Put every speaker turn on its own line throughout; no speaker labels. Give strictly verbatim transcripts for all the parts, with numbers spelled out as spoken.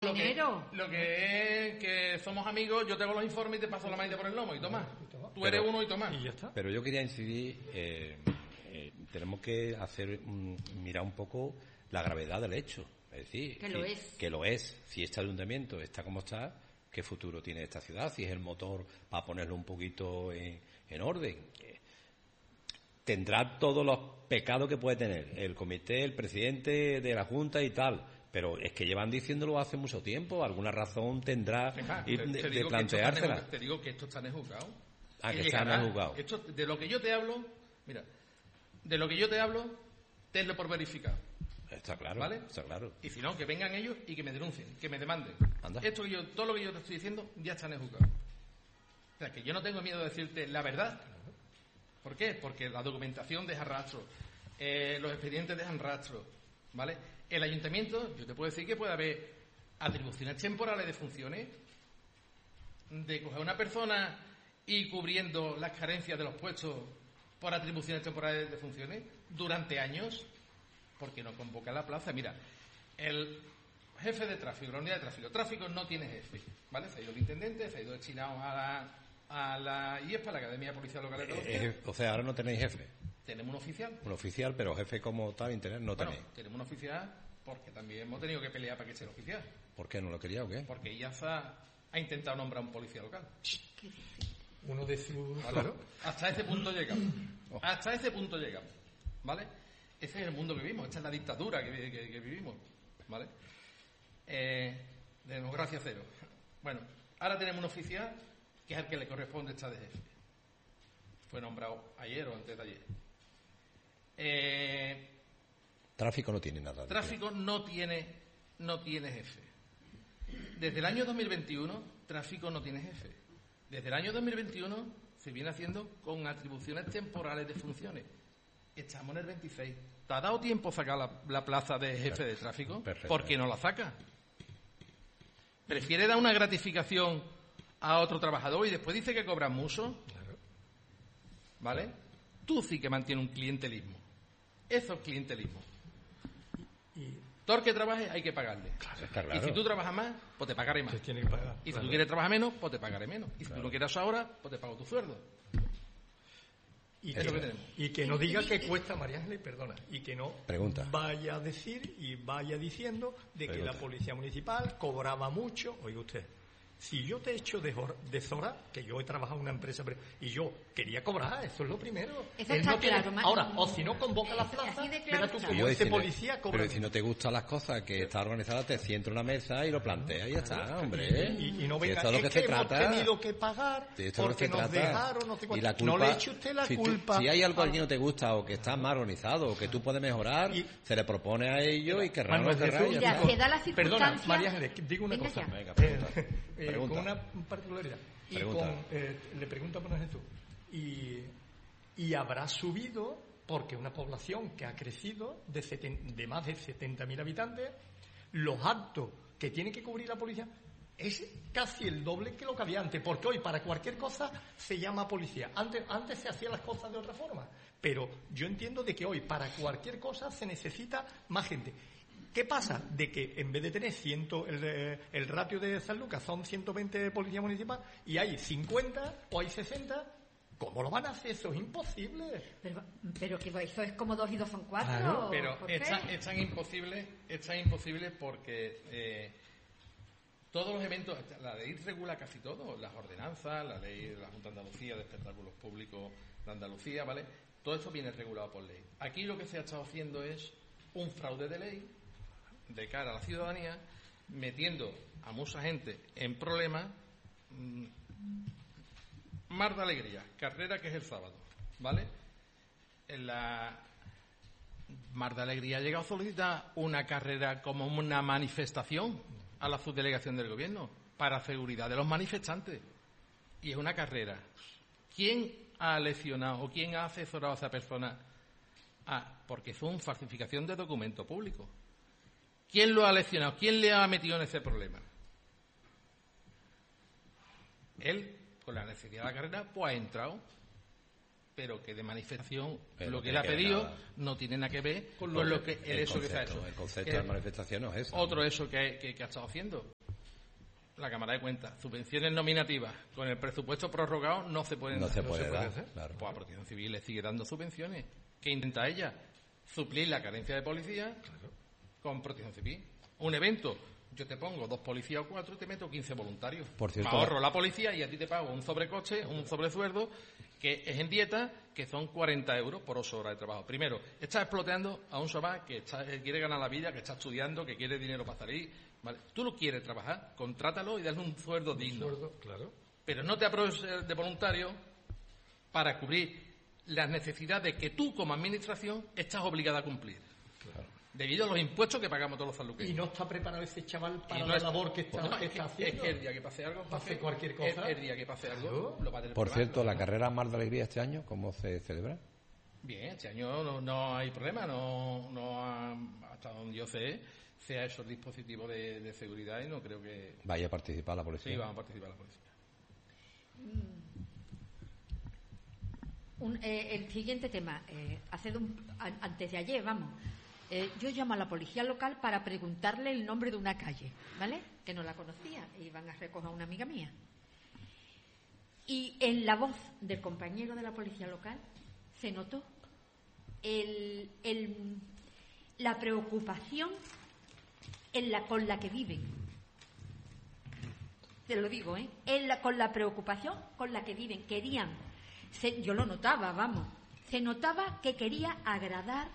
Lo que,
dinero.
lo que es que somos amigos, yo te hago los informes y te paso la maíz por el lomo y toma. Tú eres
Pero,
uno y toma.
Y ya está.
Pero yo quería incidir, eh, eh, tenemos que hacer un, mirar un poco la gravedad del hecho. Es decir,
Que lo
si,
es.
que lo es. Si este ayuntamiento está como está, ¿qué futuro tiene esta ciudad? Si es el motor para ponerlo un poquito en, en orden. Eh, tendrá todos los pecados que puede tener el comité, el presidente de la Junta y tal. Pero es que llevan diciéndolo hace mucho tiempo. Alguna razón tendrá
Deja,
de,
te, te
de
digo
planteársela.
Que te digo que esto está en el juzgado.
Ah, que
llegará.
está en el juzgado.
Esto, de lo que yo te hablo, mira, de lo que yo te hablo, tenlo por verificado.
Está claro,
¿Vale?
está claro.
Y si no, que vengan ellos y que me denuncien, que me demanden.
Anda.
Esto que yo, todo lo que yo te estoy diciendo ya está en el juzgado. O sea, que yo no tengo miedo de decirte la verdad. ¿Por qué? Porque la documentación deja rastro, eh, los expedientes dejan rastro, ¿vale? El ayuntamiento, yo te puedo decir que puede haber atribuciones temporales de funciones, de coger a una persona y cubriendo las carencias de los puestos por atribuciones temporales de funciones durante años, porque no convoca la plaza. Mira, el jefe de tráfico, la unidad de tráfico, tráfico no tiene jefe, ¿vale? Se ha ido el intendente, se ha ido destinado a la, a la I E P A, la Academia Policial Local de Andalucía.
Eh, eh, o sea, ahora no tenéis jefe.
Tenemos un oficial.
Un oficial, pero jefe como tal, internet, no
Bueno,
tenéis.
tenemos un oficial porque también hemos tenido que pelear para que sea el oficial.
¿Por qué? ¿No lo quería o qué?
Porque I A Z A ha intentado nombrar un policía local.
Uno de sus...
¿Vale?
Claro.
Hasta ese punto llegamos. Hasta ese punto llegamos. ¿Vale? Ese es el mundo que vivimos. Esta es la dictadura que, que, que vivimos. ¿Vale? Eh, de democracia cero. Bueno, ahora tenemos un oficial que es el que le corresponde estar de jefe. Fue nombrado ayer o antes de ayer. Eh,
Tráfico no tiene nada.
tráfico no tiene, no tiene jefe. Desde el año dos mil veintiuno, tráfico no tiene jefe. Desde el año dos mil veintiuno se viene haciendo con atribuciones temporales de funciones. Estamos en el veintiséis. ¿Te ha dado tiempo sacar la, la plaza de jefe de tráfico?
Perfecto.
¿Por qué no la saca? ¿Prefiere dar una gratificación a otro trabajador y después dice que cobran mucho?
Claro.
¿Vale? Tú sí que mantienes un clientelismo. Eso es clientelismo.
Y
Todo el que trabaje hay que pagarle.
Está claro.
Y si tú trabajas más, pues te pagaré más.
se tiene que pagar.
Y si
Claro.
tú quieres trabajar menos, pues te pagaré menos. Y si
Claro.
tú no quieres ahora, pues te pago tu sueldo.
Y
Es
que,
lo que tenemos.
y que no diga que cuesta, María Ángeles, perdona, y que no
Pregunta.
vaya a decir y vaya diciendo de que
Pregunta.
la policía municipal cobraba mucho. Oiga usted, si yo te echo de, jor- de Zora, que yo he trabajado en una empresa, pero- y yo quería cobrar, eso es lo primero.
Eso
Él
está
no tiene-
claro, ma-
ahora, o si no convoca la plaza,
Así de claro
verás tú
está.
como
Yo
ese
decirle,
policía cobra.
pero si no te gustan las cosas que está organizada, te sienta en una mesa y lo planteas y ya está, hombre.
Y, y no
Si
venga,
esto es lo que
es
se
que hemos
trata.
tenido que pagar
De esto es lo
porque
que se
nos
trata.
dejaron, no sé
Y
cuánto.
la culpa,
No le eche usted la
si, tú-
culpa.
si hay algo
a-
que no te gusta o que está mal organizado o que tú puedes mejorar,
Y-
se le propone a ellos y querrán o no
Manuel
querrán.
Jesús,
y ya
Mira,
está.
se da la
Perdona,
circunstancia...
María Ángeles, que digo una
Venga
cosa.
ya.
Venga, pregunta.
Eh, eh,
Pregunta.
con una particularidad. Y
Pregunta.
con, eh, le pregunto a Manuel Jesús. Y, y habrá subido, porque una población que ha crecido de, seten- de más de setenta mil habitantes, los actos que tiene que cubrir la policía es casi el doble que lo que había antes, porque hoy para cualquier cosa se llama policía. Antes, antes se hacían las cosas de otra forma, pero yo entiendo de que hoy para cualquier cosa se necesita más gente. ¿Qué pasa? De que en vez de tener ciento, el, eh, el ratio de San Lucas son ciento veinte policías municipales y hay cincuenta o hay sesenta, ¿cómo lo van a hacer? Eso es imposible.
Pero, pero que eso es como dos y dos son cuatro.
Claro,
Pero
¿por qué?
es tan, es tan imposible, es tan imposible porque eh, todos los eventos, la ley regula casi todo, las ordenanzas, la ley de la Junta de Andalucía de Espectáculos Públicos de Andalucía, ¿vale? Todo eso viene regulado por ley. Aquí lo que se ha estado haciendo es un fraude de ley de cara a la ciudadanía, metiendo a mucha gente en problemas. mmm, Mar de Alegría, carrera que es el sábado, ¿vale? En la Mar de Alegría ha llegado a solicitar una carrera como una manifestación a la subdelegación del gobierno para seguridad de los manifestantes. Y es una carrera. ¿Quién ha leccionado o quién ha asesorado a esa persona? Ah, porque es una falsificación de documento público. ¿Quién lo ha leccionado? ¿Quién le ha metido en ese problema? Él, con la necesidad de la carrera, pues ha entrado. pero que de manifestación
Pero
lo
no
que él ha
tiene que ver
pedido
nada.
no tiene nada que ver con lo, lo que el,
el
eso que se ha
concepto,
hecho.
el concepto
Que
de manifestación no es eso.
Otro eso que, que, que ha estado haciendo. La Cámara de Cuentas, subvenciones nominativas con el presupuesto prorrogado no se pueden
No
dar.
se
No
puede
se puede
dar,
hacer.
claro.
Pues a Protección Civil le sigue dando subvenciones. ¿Qué intenta ella? Suplir la carencia de policía con Protección Civil. Un evento, yo te pongo dos policías o cuatro y te meto quince voluntarios.
Por cierto,
me ahorro la policía y a ti te pago un sobrecoste, un sobresueldo, que es en dieta, que son cuarenta euros por ocho horas de trabajo. Primero, estás exploteando a un chaval que, está, que quiere ganar la vida, que está estudiando, que quiere dinero para salir. ¿Vale? Tú no quieres trabajar, contrátalo y dale un sueldo digno.
Sueldo, claro.
Pero no te aproveches de voluntario para cubrir las necesidades que tú, como administración, estás obligada a cumplir.
Claro.
Debido a los impuestos que pagamos todos los
Y
sanluqueños.
no está preparado ese chaval para
Y no
la
es-
labor que está,
no,
que
es,
está
que, es
haciendo.
que el día que pase algo,
Hace cualquier cosa.
El, el día que pase algo,
Claro.
lo va a tener
Por
que
cierto,
pagar.
la carrera Mar de Alegría este año, ¿cómo se celebra?
Bien, este año no, no hay problema, no, no ha- hasta donde yo sé, sea eso el dispositivo de, de seguridad y no creo que...
Vaya a participar la policía.
Sí, vamos a participar la policía.
Un- eh, el siguiente tema, eh, hace de un- an- antes de ayer, vamos, eh, yo llamo a la policía local para preguntarle el nombre de una calle, ¿vale? Que no la conocía, e iban a recoger a una amiga mía. Y en la voz del compañero de la policía local se notó el, el- la preocupación en la, con la que viven. Te lo digo, ¿eh? En la- con la preocupación con la que viven. Querían, se- yo lo notaba, vamos, se notaba que quería agradar,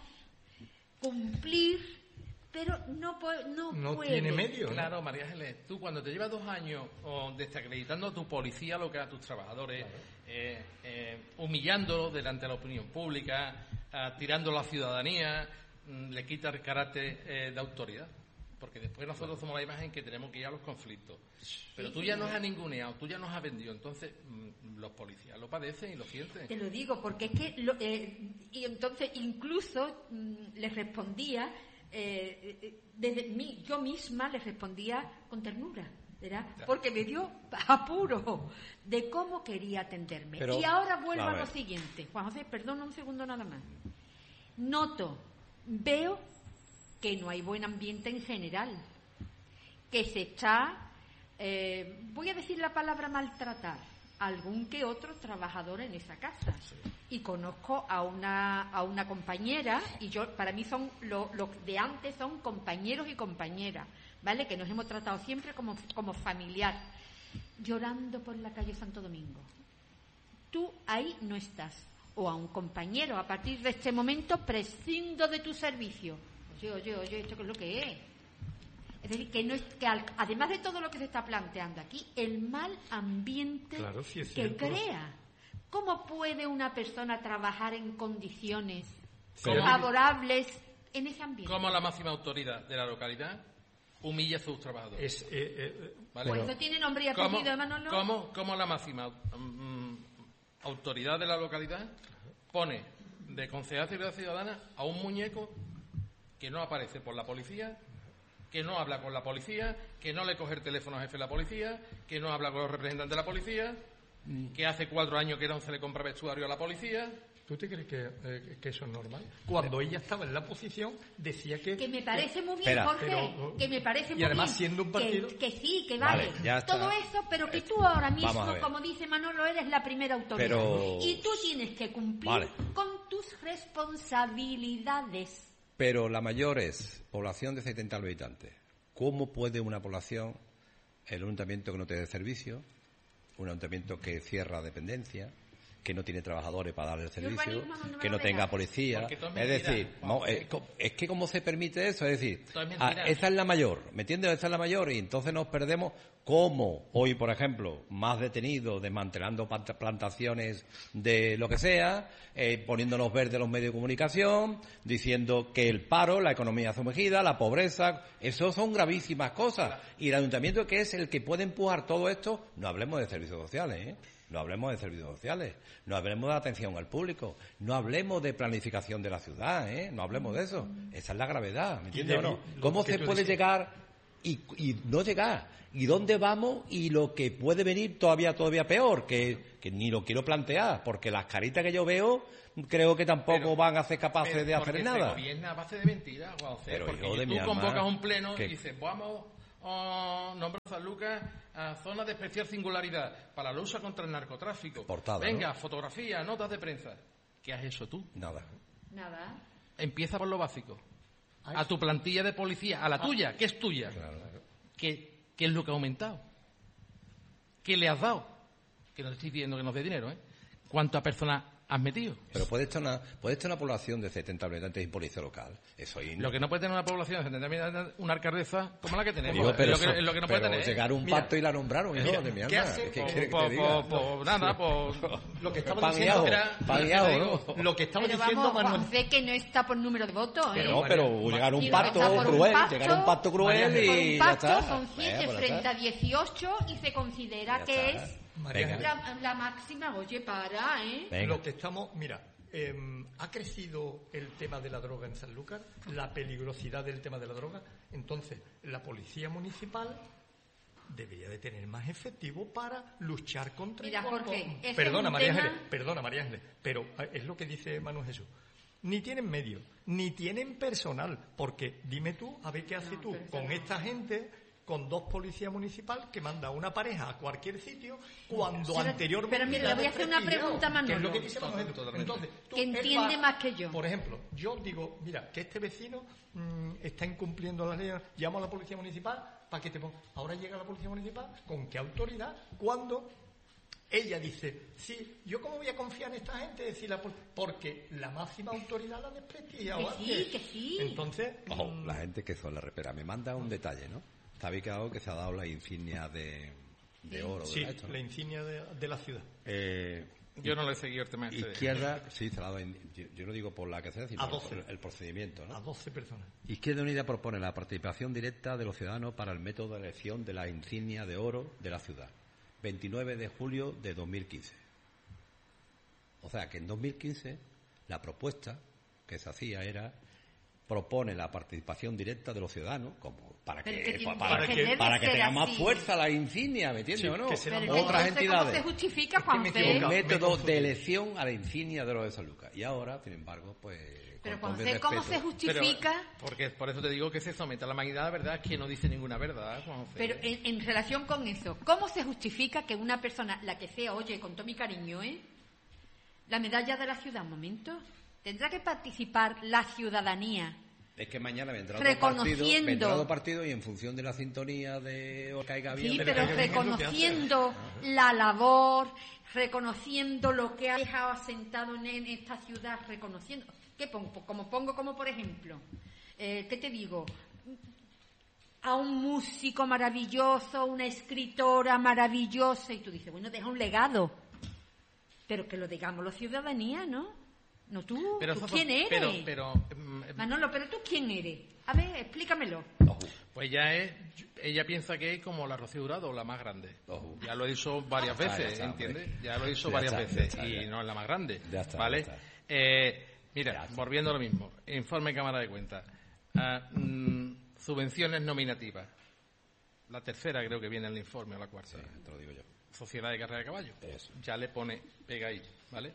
cumplir, pero no, pu- no,
No
puede.
tiene medio. ¿no?
Claro, María Ángeles, tú cuando te llevas dos años oh, desacreditando a tu policía, lo que a tus trabajadores, eh, eh, humillándolo delante de la opinión pública, ah, tirando a la ciudadanía, mm, le quita el carácter eh, de autoridad. Porque después nosotros somos la imagen que tenemos que ir a los conflictos. Pero
Sí,
tú
sí,
ya nos
sí.
has ninguneado, tú ya nos has vendido. Entonces, mm, los policías lo padecen y lo sienten.
Te lo digo porque es que lo- eh, y entonces incluso mm, les respondía eh, eh, desde mí, yo misma les respondía con ternura, ¿verdad?
Claro.
Porque me dio apuro de cómo quería atenderme.
Pero,
y ahora vuelvo
a
a, lo
ver.
siguiente. Juan José, perdona un segundo nada más. Noto, veo que no hay buen ambiente en general, que se está, eh, voy a decir la palabra maltratar, algún que otro trabajador en esa casa. Y conozco a una, a una compañera, y yo para mí son los de antes son compañeros y compañeras, ¿vale? Que nos hemos tratado siempre como, como familiar, llorando por la calle Santo Domingo. Tú ahí no estás. O a un compañero, a partir de este momento prescindo de tu servicio. Oye, oye, oye, ¿esto qué es lo que es? Es decir, que, no es, que al- además de todo lo que se está planteando aquí, el mal ambiente
Claro, sí es
que
cierto.
crea. ¿Cómo puede una persona trabajar en condiciones
Pero-
favorables en ese ambiente?
Como la máxima autoridad de la localidad humilla a sus trabajadores.
Es, eh, eh,
¿Vale?
Pues eso tiene nombre y
¿Cómo,
apellido, Manolo.
cómo- cómo la máxima mm, autoridad de la localidad pone de concejal de seguridad ciudadana a un muñeco que no aparece por la policía, que no habla con la policía, que no le coge el teléfono al jefe de la policía, que no habla con los representantes de la policía, que hace cuatro años que no se le compra vestuario a la policía?
¿Tú te crees que, eh, que eso es normal? Cuando ella estaba en la posición, decía que...
Que me parece muy bien,
Espera.
Jorge,
Pero,
que me parece
y
muy
además
bien.
siendo un partido-
Que, que sí, que
Vale,
vale.
ya está.
Todo eso, pero que tú ahora
Vamos a
mismo,
ver.
como dice Manolo, eres la primera autoridad.
Pero-
Y tú tienes que cumplir
Vale.
con tus responsabilidades.
Pero la mayor es población de setenta habitantes. ¿Cómo puede una población, el ayuntamiento que no te dé servicio, un ayuntamiento que cierra dependencia, que no tiene trabajadores para dar el servicio,
urbanismo no me
que
lo
no tenga
verás.
policía?
Porque todo es
Es
mentira,
decir,
Juan
no,
José.
es, co- es que ¿cómo se permite eso? Es decir,
Todo es
ah,
mentira.
esa es la mayor, ¿me entiendes? Esa es la mayor y entonces nos perdemos como hoy, por ejemplo, más detenidos, desmantelando plant- plantaciones de lo que sea, eh, poniéndonos verdes los medios de comunicación, diciendo que el paro, la economía sumergida, la pobreza, eso son gravísimas cosas. Y el ayuntamiento, que es el que puede empujar todo esto, no hablemos de servicios sociales, ¿eh? No hablemos de servicios sociales, no hablemos de atención al público, no hablemos de planificación de la ciudad, ¿eh? No hablemos de eso. Esa es la gravedad, ¿me entiendes
de
o no?
lo
¿Cómo
que
se
tú
puede
dices.
llegar y, y no llegar y dónde vamos y lo que puede venir todavía todavía peor, que, que ni lo quiero plantear, porque las caritas que yo veo creo que tampoco
Pero-
van a ser capaces
Pero
de hacer
porque
nada.
se gobierna a base de mentiras, Juan José,
Pero,
porque
hijo de
tú
mi alma,
convocas un pleno
que-
y dices, vamos a nombrar San Lucas a zona de especial singularidad para la lucha contra el narcotráfico.
Portada,
Venga,
¿no?
fotografía, notas de prensa. ¿Qué has hecho tú?
Nada.
Nada.
Empieza por lo básico.
Ay.
A tu plantilla de policía, a la tuya, que es tuya.
Claro.
¿Qué, ¿Qué es lo que ha aumentado? ¿Qué le has dado? Que no te estoy pidiendo que nos dé dinero, ¿eh? ¿Cuántas personas has metido?
Pero puede estar una, puede estar una población de setenta habitantes y policía local. Eso ahí
Lo que no puede tener una población de setenta mil habitantes, una alcaldesa como la que tenemos.
Digo, pero
es, lo que,
eso-
es lo que no puede
pero
tener.
llegar a un
Mira,
pacto y la nombraron, hijo
mira,
de mi
¿qué
alma.
hace?
¿Qué
Pues,
quiere que
pues,
te diga?
pues, pues, nada, pues...
Lo que estaba
Pan y
diciendo,
ajo,
era-
pan y
ya
ajo,
te digo,
¿no?
lo que estaba
Pero
diciendo
vamos,
Manuel.
Juan C, que no está por número de votos, ¿eh?
No, pero llegar a un
Y lo que
pacto
está por un
cruel,
pacto,
llegar a un pacto cruel
María,
y
por un
ya
pacto
está.
son
Eh,
siete
pues ya
frente
está.
a dieciocho y se considera
Ya
que
está.
es
María
Venga.
Ángeles,
la, la máxima. Oye, para, ¿eh?
Venga.
lo que estamos, mira, eh, ha crecido el tema de la droga en Sanlúcar, la peligrosidad del tema de la droga. Entonces, la policía municipal debería de tener más efectivo para luchar contra
Mira,
con-
Jorge,
con-
ese es
perdona
un
María
tema-
Ángeles, perdona María Ángeles, pero eh, es lo que dice Manuel Jesús. Ni tienen medios, ni tienen personal, porque dime tú, a ver qué haces
No,
tú
pero eso
con
no.
esta gente, con dos policías municipales que manda una pareja a cualquier sitio cuando
Pero-
anteriormente
pero mira,
la
le voy a hacer una
desprestigiado,
pregunta a
que es lo
Manolo.
que dice Manuel Jesús.
Totalmente.
Entonces, tú,
Que
él
entiende
va-
más que yo.
Por ejemplo, yo digo, mira, que este vecino mm, está incumpliendo las leyes, llamo a la policía municipal para que te ponga. Ahora llega la policía municipal, ¿con qué autoridad? Cuando ella dice, sí, ¿yo cómo voy a confiar en esta gente? Decir la pol- porque la máxima autoridad la ha desprestigiado
Que sí,
antes.
que sí.
Entonces,
Ojo,
mm,
la gente que son la repera. Me manda un detalle, ¿no? Está ubicado que se ha dado la insignia de, de oro.
sí,
¿verdad? Esto, ¿no?
la insignia de, de la ciudad.
Eh,
Yo no le he seguido el tema este. de-
izquierda, sí, se ha dado. en- yo, yo no digo por la que sea, sino
A
por
doce.
el, el procedimiento, ¿no?
A doce personas.
Izquierda Unida propone la participación directa de los ciudadanos para el método de elección de la insignia de oro de la ciudad. veintinueve de julio de dos mil quince. O sea que en dos mil quince la propuesta que se hacía era propone la participación directa de los ciudadanos como para que
Pero que tiene-
para,
que
que,
debe
para que
ser
tenga más
así.
fuerza la insignia, ¿me entiendes
Sí,
o no?
que será
Pero
más-
Otras
entonces, ¿cómo
entidades.
se justifica,
Es que
Juan
me
C?
equivoco.
El
Me
método
confundí.
de elección a la insignia de oro de San Lucas. Y ahora, sin embargo, pues
Pero
con
Juan
todo mi
C, ¿cómo
respeto,
se justifica?
Pero, porque por eso te digo que se somete a la magnidad, la verdad es que no dice ninguna verdad, Juan José.
Pero en, en relación con eso, ¿cómo se justifica que una persona, la que sea, oye, con todo mi cariño, ¿eh? La medalla de la ciudad, un momento. Tendrá que participar la ciudadanía.
Es que mañana vendrá otro partido,
Reconociendo.
vendrá otro partido y en función de la sintonía de o caiga bien.
Sí,
de-
pero
que venga lo que
reconociendo la labor, reconociendo lo que ha dejado asentado en, en esta ciudad, reconociendo. ¿Qué pongo? Como pongo, como por ejemplo, eh, ¿qué te digo? A un músico maravilloso, una escritora maravillosa, y tú dices, bueno, deja un legado. Pero que lo digamos la ciudadanía, ¿no? No tú.
Pero
¿Tú
eso-
quién eres?
Pero, pero mm,
Manolo, pero tú quién eres. A ver, explícamelo.
Ojo,
pues ya es, ella piensa que es como la Rocío Jurado, la más grande.
Ojo.
Ya lo he dicho varias
Ya está,
veces,
ya está,
¿entiendes?
hombre.
Ya lo he dicho
Ya
varias
está,
veces
ya está,
y
ya.
no es la más grande,
Ya está,
¿vale?
ya está.
Eh, mira,
Ya está.
volviendo a lo mismo, informe Cámara de Cuentas. Ah, mm, subvenciones nominativas. La tercera creo que viene en el informe, o la cuarta.
sí, te lo digo yo.
Sociedad de Carrera de Caballo.
Eso.
Ya le pone, pega ahí, ¿vale?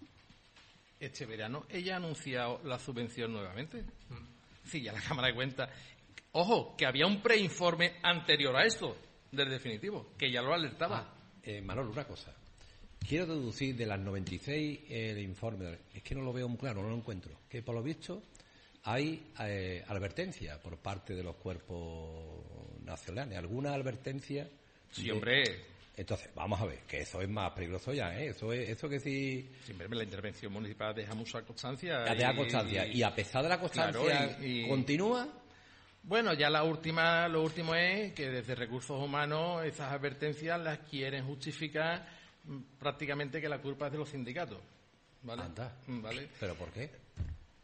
Este verano ella ha anunciado la subvención nuevamente. Sí, ya la Cámara de Cuentas. Ojo, que había un preinforme anterior a esto, del definitivo, que ya lo alertaba.
Eh, Manolo, una cosa. Quiero deducir de las noventa y seis el informe, es que no lo veo muy claro, no lo encuentro, que por lo visto hay eh, advertencia por parte de los cuerpos nacionales, alguna advertencia.
Sí,
de-
hombre,
Entonces, vamos a ver, que eso es más peligroso ya, ¿eh? Eso es, eso que sí,
siempre la intervención municipal deja mucha constancia.
ya te da constancia. Y a pesar de la constancia,
Claro, y- y-
continúa.
Bueno, ya la última, lo último es que desde Recursos Humanos esas advertencias las quieren justificar mm, prácticamente que la culpa es de los sindicatos. ¿Vale?
Anda.
Mm, ¿Vale?
¿Pero por qué?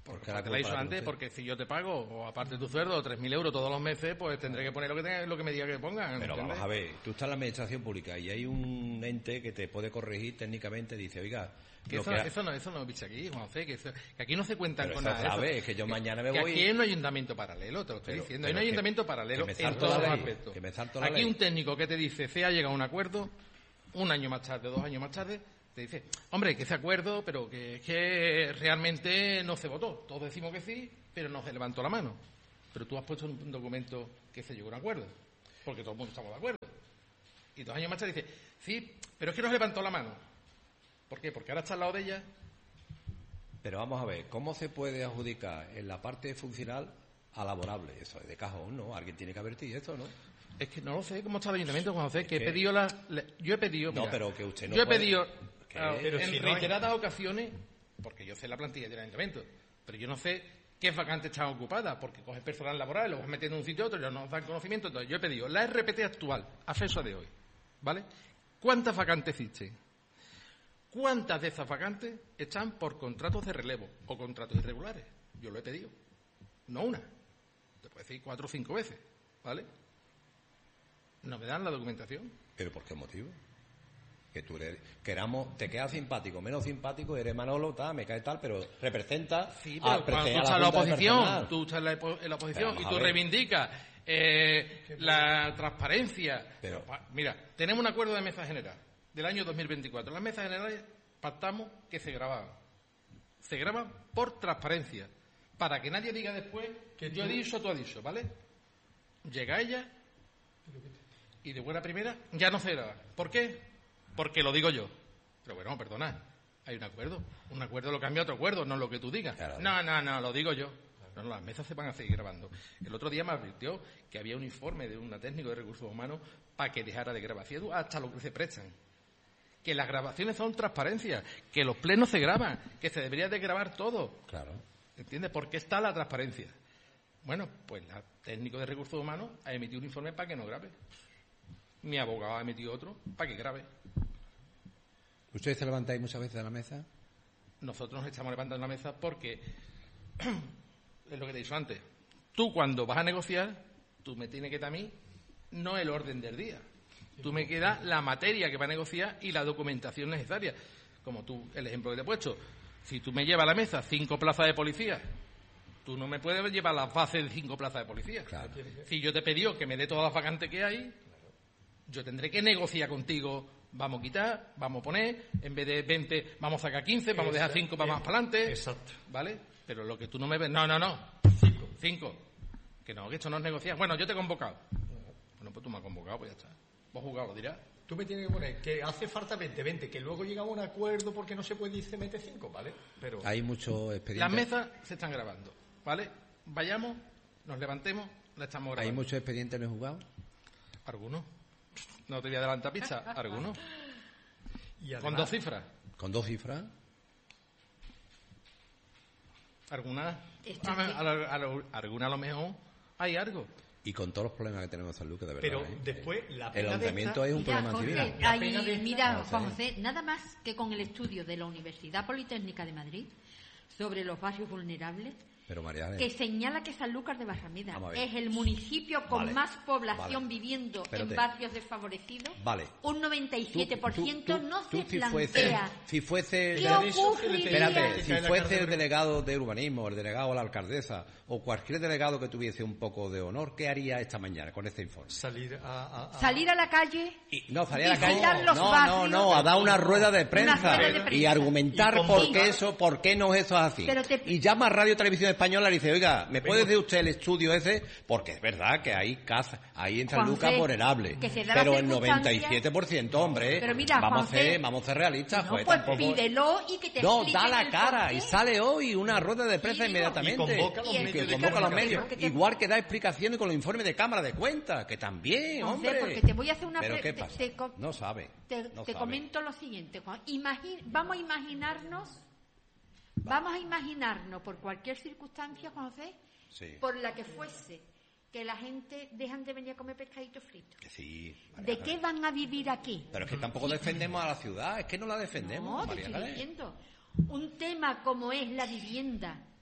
Porque te la he dicho antes, porque si yo te pago, o aparte de tu sueldo, tres mil euros todos los meses, pues tendré que poner lo que, tenga, lo que me diga que pongan.
Pero
¿entiendes?
vamos a ver, tú estás en la administración pública y hay un ente que te puede corregir técnicamente, dice, oiga...
Que eso,
que ha...
eso no, eso no, bicho, aquí, Juan José, que, eso, que aquí no se cuentan
pero
con
eso
nada de eso.
sabes, es que yo mañana me
que
voy...
Aquí hay un ayuntamiento paralelo, te lo estoy
Pero-
diciendo.
pero
Hay un
que-
ayuntamiento paralelo
que me
en
salto
todos
la
los
ley,
aspectos.
que me salto la
Aquí
ley.
un técnico que te dice, C E ha llegado a un acuerdo, un año más tarde, dos años más tarde, te dice, hombre, que ese acuerdo, pero que es que realmente no se votó. Todos decimos que sí, pero no se levantó la mano. Pero tú has puesto en un documento que se llegó a un acuerdo, porque todo el mundo estamos de acuerdo. Y dos años más tarde dice, sí, pero es que no se levantó la mano. ¿Por qué? Porque ahora está al lado de ella.
Pero vamos a ver, ¿cómo se puede adjudicar en la parte funcional a laborable? Eso es de cajón, ¿no? Alguien tiene que advertir esto, ¿no?
Es que no lo sé cómo está el ayuntamiento, Juan José, que he
¿Qué?
pedido la, la- yo he pedido,
No,
mira,
pero que usted no
yo he
puede-
pedido
¿Qué?
ah,
Pero
en
si no hay-
reiteradas ocasiones, porque yo sé la plantilla del ayuntamiento, pero yo no sé qué vacantes están ocupadas, porque coges personal laboral, lo vas metiendo de un sitio a otro y no nos dan conocimiento. Entonces yo he pedido la R P T actual, a fecha de hoy, ¿vale? ¿Cuántas vacantes existen? ¿Cuántas de esas vacantes están por contratos de relevo o contratos irregulares? Yo lo he pedido, no una, te puedo decir cuatro o cinco veces, ¿vale? No me dan la documentación.
¿Pero por qué motivo? Que tú eres, queramos, te quedas simpático, menos simpático, eres Manolo, tal, me cae tal, pero representa
Sí,
a,
pero cuando tú
a
estás en la
Junta de
oposición,
Personal.
tú estás en la, en la oposición
Pero
y
vamos
tú
a ver.
reivindicas eh, la transparencia.
Pero-
Pa- Mira, tenemos un acuerdo de mesa general del año dos mil veinticuatro. En las mesas generales pactamos que se grababan. Se graban por transparencia, para que nadie diga después que yo he dicho, tú has dicho, ¿vale? Llega ella y de buena primera ya no se graba. ¿Por qué? Porque lo digo yo. Pero bueno, perdona, hay un acuerdo. Un acuerdo lo cambia a otro acuerdo, no lo que tú digas.
Claro.
No, no, no, lo digo yo. No, no, las mesas se van a seguir grabando. El otro día me advirtió que había un informe de una técnico de recursos humanos para que dejara de grabación hasta lo que se prestan. Que las grabaciones son transparencia, que los plenos se graban, que se debería de grabar todo.
Claro.
¿Entiendes? Porque está la transparencia. Bueno, pues la técnico de recursos humanos ha emitido un informe para que no grabe. Mi abogado ha emitido otro para que grabe.
¿Ustedes se levantáis muchas veces de la mesa?
Nosotros nos estamos levantando la mesa porque es lo que te he dicho antes. Tú cuando vas a negociar, tú me tienes que dar a mí no el orden del día. Tú me quedas la materia que va a negociar y la documentación necesaria. Como tú, el ejemplo que te he puesto. Si tú me llevas a la mesa cinco plazas de policía, tú no me puedes llevar las bases de cinco plazas de policía.
Claro.
Si yo te he pedido que me dé todas las vacantes que hay, yo tendré que negociar contigo. Vamos a quitar, vamos a poner, en vez de veinte, vamos a sacar quince, vamos a dejar cinco para más para adelante.
Exacto.
¿Vale? Pero lo que tú no me ves... No, no, no.
Cinco.
Cinco. Que no, que esto no es negociar. Bueno, yo te he convocado. Bueno, pues tú me has convocado, pues ya está. Vos jugado, lo dirás.
Tú me tienes que poner que hace falta veinte, veinte, que luego llega a un acuerdo porque no se puede y se mete cinco, ¿vale? Pero
Hay muchos expedientes.
Las mesas se están grabando, ¿vale? Vayamos, nos levantemos, la estamos grabando.
Hay muchos expedientes en el juzgado.
Algunos. No te voy a adelantar pista. Algunos.
y
Con
además,
dos cifras.
Con dos cifras.
Algunas.
Esto
A,
sí.
a, a, a- algunas a lo mejor hay algo.
Y con todos los problemas que tenemos en San Lucas, de verdad.
pero
¿eh?
después la
El
pena de
ayuntamiento
esta-
es un
Mira,
problema civil.
Jorge,
La
hay-
pena de esta-
mira,
No,
Juan
sí.
José, nada más que con el estudio de la Universidad Politécnica de Madrid sobre los barrios vulnerables,
Pero María
que señala que Sanlúcar de Barrameda
Vamos a ver.
es el municipio con
Vale,
más población
vale.
viviendo
Espérate.
en barrios desfavorecidos,
Vale.
un noventa y siete por ciento
Tú- tú-
no
tú
se
si
plantea
fuese, si fuese,
qué
de eso,
ocurriría.
espérate,
Que
si
cae la
fuese
cárcel.
el delegado de urbanismo, el delegado o la alcaldesa, o cualquier delegado que tuviese un poco de honor, ¿qué haría esta mañana con este informe?
salir a, a- a-
Salir a la calle
Y, no, salir a la calle.
visitar los
No, no,
barrios.
no, a dar una rueda de prensa,
rueda de prensa.
y argumentar
Y
por
convocar.
qué eso, por qué no eso es así.
Pero te-
Y llama a Radio Televisión Española y dice, oiga, ¿me puede decir usted el estudio ese? Porque es verdad que hay casa, ahí en San
Juan
Lucas
José,
vulnerable.
que se da la
Pero el
circunstancia-
noventa y siete por ciento, hombre,
Pero mira,
vamos, a
Juan
ser,
José,
vamos a ser realistas.
no,
pues,
pues
tampoco-
pídelo y que te
No,
expliquen
da la
el
cara
porqué.
y sale hoy una rueda de prensa
Sí, digo,
inmediatamente.
y convoca a los
Y
medios
que
de
convoca a los
comunicación.
medios.
Porque te-
Igual que da explicaciones con los informes de Cámara de Cuentas, que también,
José,
hombre.
porque te voy a hacer una
¿Pero
pre-
qué
te-
pasa?
te co-
No sabe.
Te,
no
te
sabe.
comento lo siguiente, Juan. Imagi- vamos a imaginarnos, vamos a imaginarnos por cualquier circunstancia, Juan José,
Sí.
por la que fuese, que la gente dejan de venir a comer pescadito frito.
Que sí, María
¿De
Ángeles.
qué van a vivir aquí?
Pero es que tampoco defendemos a la ciudad, es que no la defendemos,
No, te
María
estoy
Ángeles.
diciendo. Un tema como es la vivienda,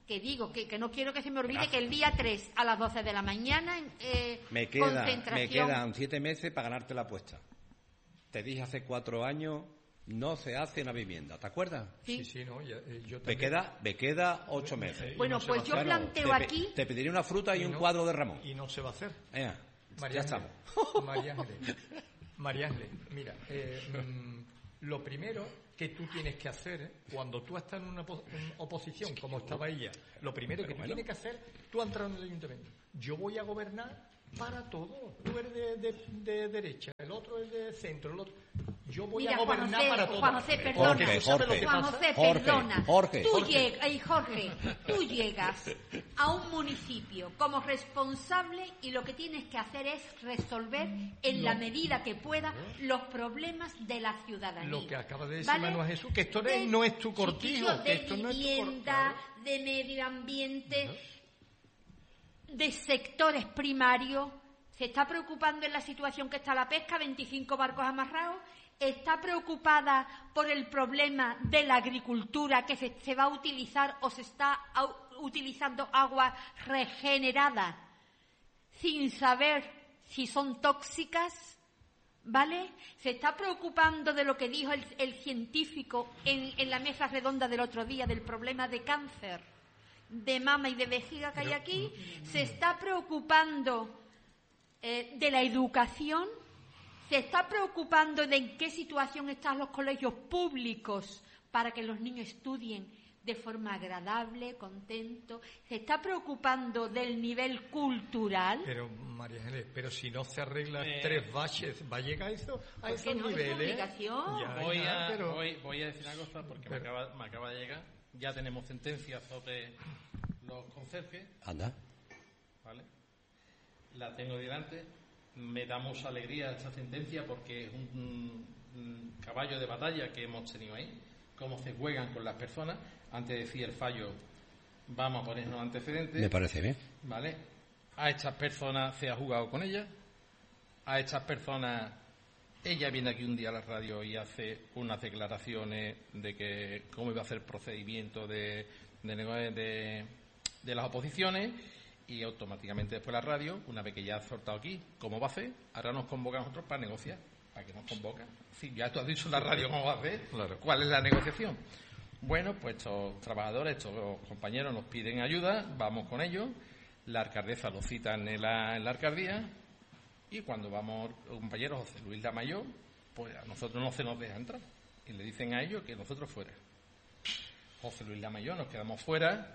que digo, que, que no quiero que se me olvide que el día tres a las doce de la mañana eh,
me, queda,
concentración...
me quedan siete meses para ganarte la apuesta. Te dije hace cuatro años, no se hace una vivienda, ¿te acuerdas?
Sí,
sí, sí no, ya, eh, yo
Me
también.
queda, me queda ocho meses.
Bueno,
no se
pues
va a
yo
hacer.
planteo
te, pe-
aquí...
Te pediré una fruta y,
Y
un
no-
cuadro de Ramón.
Y no se va a hacer.
Venga,
María
ya
Ángeles,
estamos.
María Ángeles, María Ángeles, mira, eh, mm, lo primero que tú tienes que hacer, ¿eh? cuando tú estás en una opo- en oposición, como estaba ella, lo primero que tú
bueno.
tienes que hacer, tú has entrado en el ayuntamiento. Yo voy a gobernar para todo. Tú eres de, de- de derecha, el otro es de centro, el otro... Yo voy
Mira,
a
Juan
gobernar
José,
para todo.
Juan José,
Jorge,
perdona.
Porque tú sabes lo
Jorge.
que
Juan
pasa.
José,
Jorge,
perdona.
Jorge.
Tú
Jorge.
llegas, ay, Jorge, tú llegas a un municipio como responsable y lo que tienes que hacer es resolver en la medida que pueda los problemas de la ciudadanía.
Lo que acaba de decir
¿Vale?
Manuel Jesús, que esto no
De-
es- no es tu cortijo,
chiquillo,
que
de
esto no es tu
vivienda,
cortijo.
de medio ambiente, de sectores primarios. Se está preocupando en la situación que está la pesca, veinticinco barcos amarrados. Está preocupada por el problema de la agricultura, que se, se va a utilizar o se está au- utilizando agua regenerada sin saber si son tóxicas, ¿vale? Se está preocupando de lo que dijo el, el científico en, en la mesa redonda del otro día, del problema de cáncer de mama y de vejiga que hay aquí. Se está preocupando eh, de la educación. Se está preocupando de en qué situación están los colegios públicos para que los niños estudien de forma agradable, contento. Se está preocupando del nivel cultural.
Pero, María Ángeles, pero si no se arregla
Eh,
tres baches, ¿va a llegar a, eso, a
Porque
esos
no es
niveles?
obligación.
Ya,
Voy
ya,
a,
pero-
voy, voy a decir una cosa porque me,
Pero-
acaba, me acaba de llegar. Ya tenemos sentencias sobre los conserjes,
Anda.
¿vale? La tengo delante. Me da mucha alegría esta sentencia porque es un, un caballo de batalla que hemos tenido ahí. Cómo se juegan con las personas. Antes decía el fallo, vamos a ponernos antecedentes.
Me parece bien.
¿Vale? A estas personas se ha jugado con ellas. A estas personas, ella viene aquí un día a la radio y hace unas declaraciones de que cómo iba a hacer el procedimiento de, de, nego- de, de las oposiciones, y automáticamente después la radio, una vez que ya ha soltado aquí, ¿cómo va a hacer? Ahora nos convoca a nosotros para negociar. ¿Para qué nos convoca? Sí, ya tú has dicho en la radio cómo va a hacer.
Claro.
¿Cuál es la negociación? Bueno, pues estos trabajadores, estos compañeros nos piden ayuda, vamos con ellos, la alcaldesa lo cita en la, en la alcaldía, y cuando vamos, el compañero José Luis Lamayor, pues a nosotros no se nos deja entrar, y le dicen a ellos que nosotros fuera. José Luis Lamayor, nos quedamos fuera,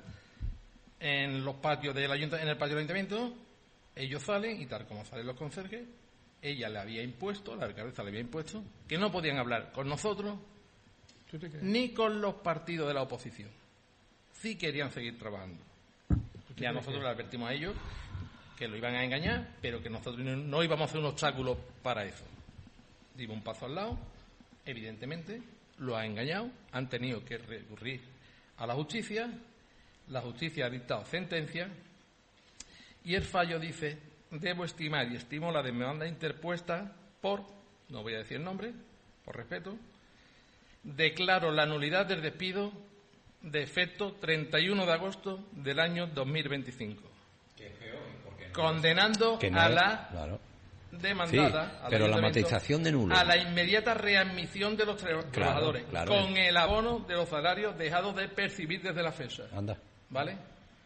en los patios del ayunta- en el patio del ayuntamiento, ellos salen, y tal como salen los conserjes, ella le había impuesto, la alcaldesa le había impuesto, que no podían hablar con nosotros,
¿Tú te crees?
ni con los partidos de la oposición. Sí querían seguir trabajando. Ya nosotros le advertimos a ellos que lo iban a engañar, pero que nosotros no, no íbamos a hacer un obstáculo para eso. Dimos un paso al lado, evidentemente, lo ha engañado, han tenido que recurrir a la justicia, la justicia ha dictado sentencia, y el fallo dice: debo estimar y estimo la demanda interpuesta por, no voy a decir el nombre, por respeto, declaro la nulidad del despido de efecto treinta y uno de agosto del año dos mil veinticinco. Condenando
Que no
a
es-
la
claro.
demandada,
Sí,
al
pero la
ayuntamiento,
matización de nulo.
a la inmediata readmisión de los tra- trabajadores,
claro.
con el abono de los salarios dejados de percibir desde la fecha.
Anda.
¿Vale?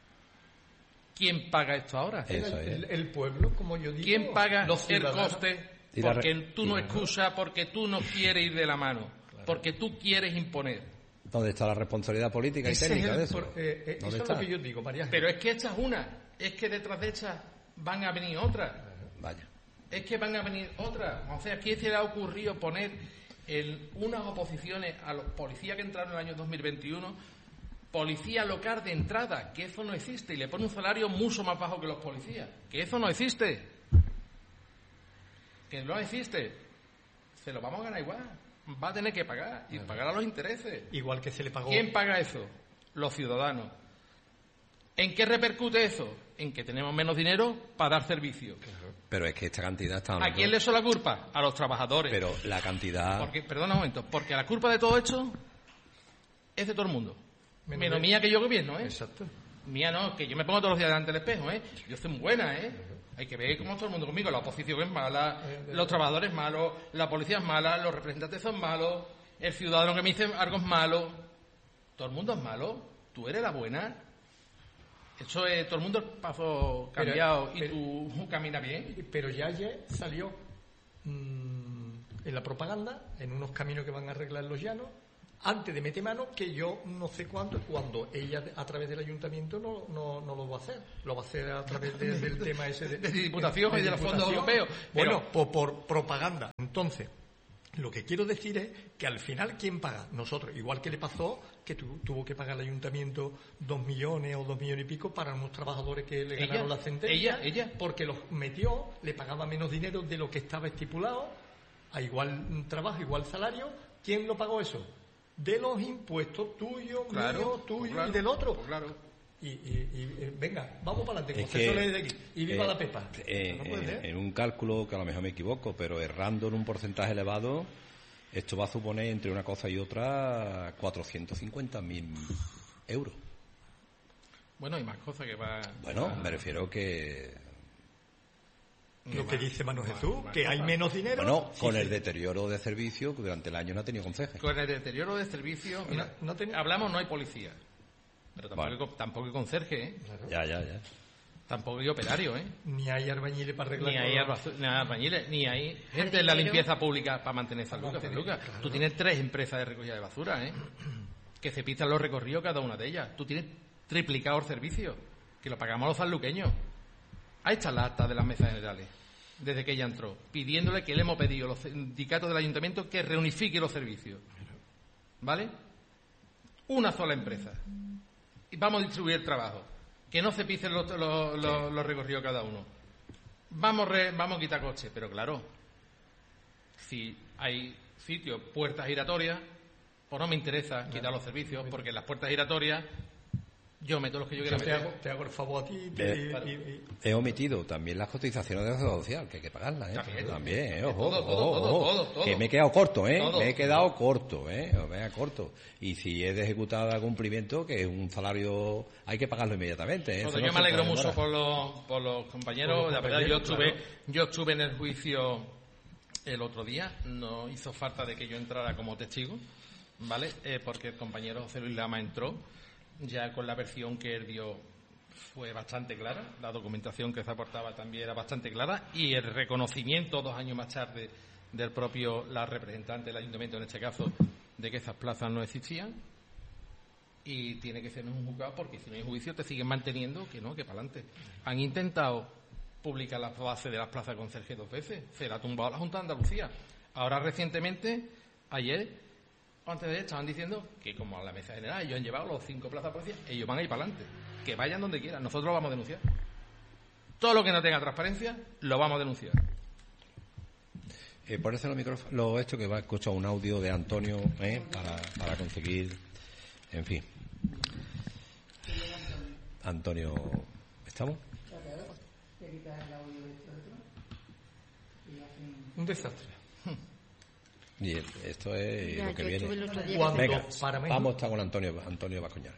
¿Quién paga esto ahora?
Eso
el,
es.
el pueblo, como yo digo.
¿Quién paga
los
el
ciudadanos.
coste?
Y la
Porque
re-
tú no excusas, porque tú no quieres ir de la mano, porque tú quieres imponer.
¿Dónde está la responsabilidad política y
Ese es
técnica
el
de eso?
por- eh, eh, eso
¿Dónde
es
está?
lo que yo digo, María Ángeles.
Pero es que esta es una, es que detrás de esta van a venir otras.
Vaya.
Es que van a venir otras. O sea, ¿quién se le ha ocurrido poner en unas oposiciones a los policías que entraron en el año dos mil veintiuno, policía local de entrada, que eso no existe, y le pone un salario mucho más bajo que los policías? Que eso no existe. Que no existe. Se lo vamos a ganar igual. Va a tener que pagar, y pagar a los intereses.
Igual que se le pagó.
¿Quién paga eso? Los ciudadanos. ¿En qué repercute eso? En que tenemos menos dinero para dar servicio.
Pero es que esta cantidad está...
¿A quién le echa la culpa? A los trabajadores.
Pero la cantidad...
Porque, perdona un momento, porque la culpa de todo esto es de todo el mundo.
Menos
Menos
de-
mía que yo gobierno, ¿eh?
Exacto.
Mía no, que yo me pongo todos los días delante del espejo, ¿eh? Yo soy muy buena, ¿eh? Hay que ver cómo todo el mundo conmigo. La oposición es mala, los trabajadores malos, la policía es mala, los representantes son malos, el ciudadano que me dice algo es malo. Todo el mundo es malo. Tú eres la buena. Eso es, todo el mundo es paso cambiado pero, y tú pero, caminas bien.
Pero ya ayer salió mmm, en la propaganda, en unos caminos que van a arreglar los llanos, antes de meter mano, que yo no sé cuánto, cuando ella a través del ayuntamiento no, no, no lo va a hacer, lo va a hacer a través de, del tema ese de,
de diputación de, y de, de los fondos europeos.
Bueno, por, por propaganda. Entonces, lo que quiero decir es que al final, ¿quién paga? Nosotros. Igual que le pasó que tu, tuvo que pagar el ayuntamiento dos millones o dos millones y pico para unos trabajadores que le ganaron
ella,
la sentencia.
Ella, ella.
Porque los metió, le pagaba menos dinero de lo que estaba estipulado, a igual trabajo, igual salario. ¿Quién lo pagó eso? De los impuestos tuyos,
claro,
míos, tuyos
claro,
y del otro.
Claro.
Y, y, y venga, vamos para adelante,
es que,
de aquí. Y viva
eh,
la Pepa.
Eh,
¿No
eh, en un cálculo que a lo mejor me equivoco, pero errando en un porcentaje elevado, esto va a suponer entre una cosa y otra cuatrocientos cincuenta mil euros.
Bueno, hay más cosas que va.
Bueno,
va...
me refiero que.
Lo que dice Manu Jesús, que hay menos dinero.
Bueno,
sí,
con
sí.
el deterioro de servicio que durante el año no ha tenido conceje.
Con el deterioro de servicio, mira, no, no ten... hablamos, no hay policía. Pero tampoco, bueno. hay, tampoco hay conserje, ¿eh?
Claro. Ya, ya, ya.
Tampoco hay operario, ¿eh?
Ni hay albañiles para arreglar.
Ni hay, arba... ni hay albañiles, ni hay gente en la limpieza pública para mantener San Lucas. San Lucas. Claro. Tú tienes tres empresas de recogida de basura, ¿eh? Que se pisan los recorridos cada una de ellas. Tú tienes triplicado el servicio, que lo pagamos los sanluqueños. Ahí está la acta de las mesas generales, desde que ella entró, pidiéndole que le hemos pedido a los sindicatos del ayuntamiento que reunifique los servicios. ¿Vale? Una sola empresa. Y vamos a distribuir el trabajo. Que no se pisen los, los, los, los recorridos cada uno. Vamos, re, vamos a quitar coches. Pero claro, si hay sitios, puertas giratorias, pues no me interesa quitar claro. los servicios, porque en las puertas giratorias yo meto los que yo quiera
te
meter.
Hago, te hago el favor a ti.
Te,
y,
claro.
y, y...
He omitido también las cotizaciones de la seguridad social, que hay que pagarlas, ¿eh? También, también ¿eh? Ojo,
todo,
ojo,
todo,
ojo,
todo, todo, todo.
Que me he quedado corto, ¿eh?
Todo.
Me he quedado corto, ¿eh? Me he quedado corto. Y si es de ejecutada cumplimiento, que es un salario, hay que pagarlo inmediatamente, ¿eh?
Bueno, yo no me alegro mucho por los, por los compañeros. Por los la verdad, yo estuve, claro. yo estuve en el juicio el otro día. No hizo falta de que yo entrara como testigo, ¿vale? Eh, porque el compañero José Luis Lama entró. Ya con la versión que él dio fue bastante clara, la documentación que se aportaba también era bastante clara y el reconocimiento dos años más tarde del propio, la representante del ayuntamiento en este caso, de que esas plazas no existían y tiene que ser en un juzgado porque si no hay juicio te siguen manteniendo que no, que para adelante. Han intentado publicar las bases de las plazas de conserje dos veces, se la ha tumbado la Junta de Andalucía. Ahora recientemente, ayer antes de estaban diciendo que como a la mesa general ellos han llevado los cinco plazas policía, ellos van a ir para adelante, que vayan donde quieran, nosotros lo vamos a denunciar. Todo lo que no tenga transparencia lo vamos a denunciar.
Eh, por eso los micrófonos, lo esto que va a escuchar un audio de Antonio, ¿eh? para, para conseguir, en fin. Antonio, ¿estamos?
Un desastre.
Y esto es
ya,
lo que viene.
Venga,
para mí... vamos a estar con Antonio, Antonio Bascoñar.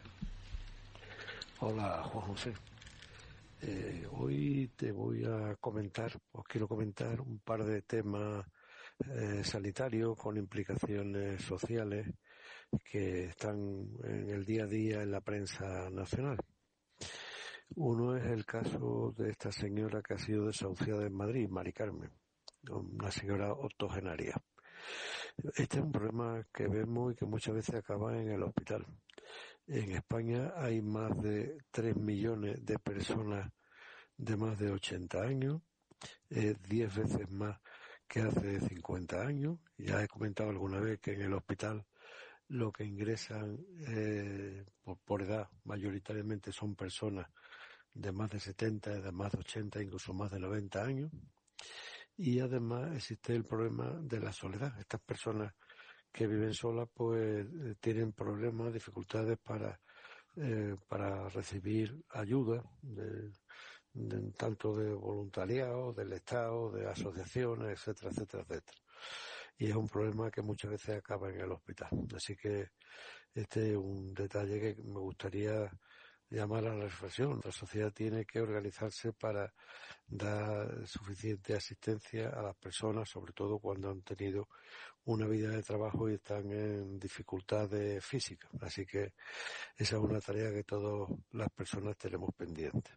Hola, Juan José. Eh, hoy te voy a comentar, os quiero comentar un par de temas eh, sanitarios con implicaciones sociales que están en el día a día en la prensa nacional. Uno es el caso de esta señora que ha sido desahuciada en Madrid, Mari Carmen, una señora octogenaria. Este es un problema que vemos y que muchas veces acaba en el hospital. En España hay más de tres millones de personas de más de ochenta años, eh, diez veces más que hace cincuenta años. Ya he comentado alguna vez que en el hospital lo que ingresan eh, por, por edad mayoritariamente son personas de más de setenta, de más de ochenta, incluso más de noventa años. Y además existe el problema de la soledad. Estas personas que viven solas pues eh, tienen problemas, dificultades para eh, para recibir ayuda de, de, tanto de voluntariado, del Estado, de asociaciones, etcétera, etcétera, etcétera. Y es un problema que muchas veces acaba en el hospital. Así que este es un detalle que me gustaría llamar a la reflexión. La sociedad tiene que organizarse para dar suficiente asistencia a las personas, sobre todo cuando han tenido una vida de trabajo y están en dificultades físicas. Así que esa es una tarea que todas las personas tenemos pendiente.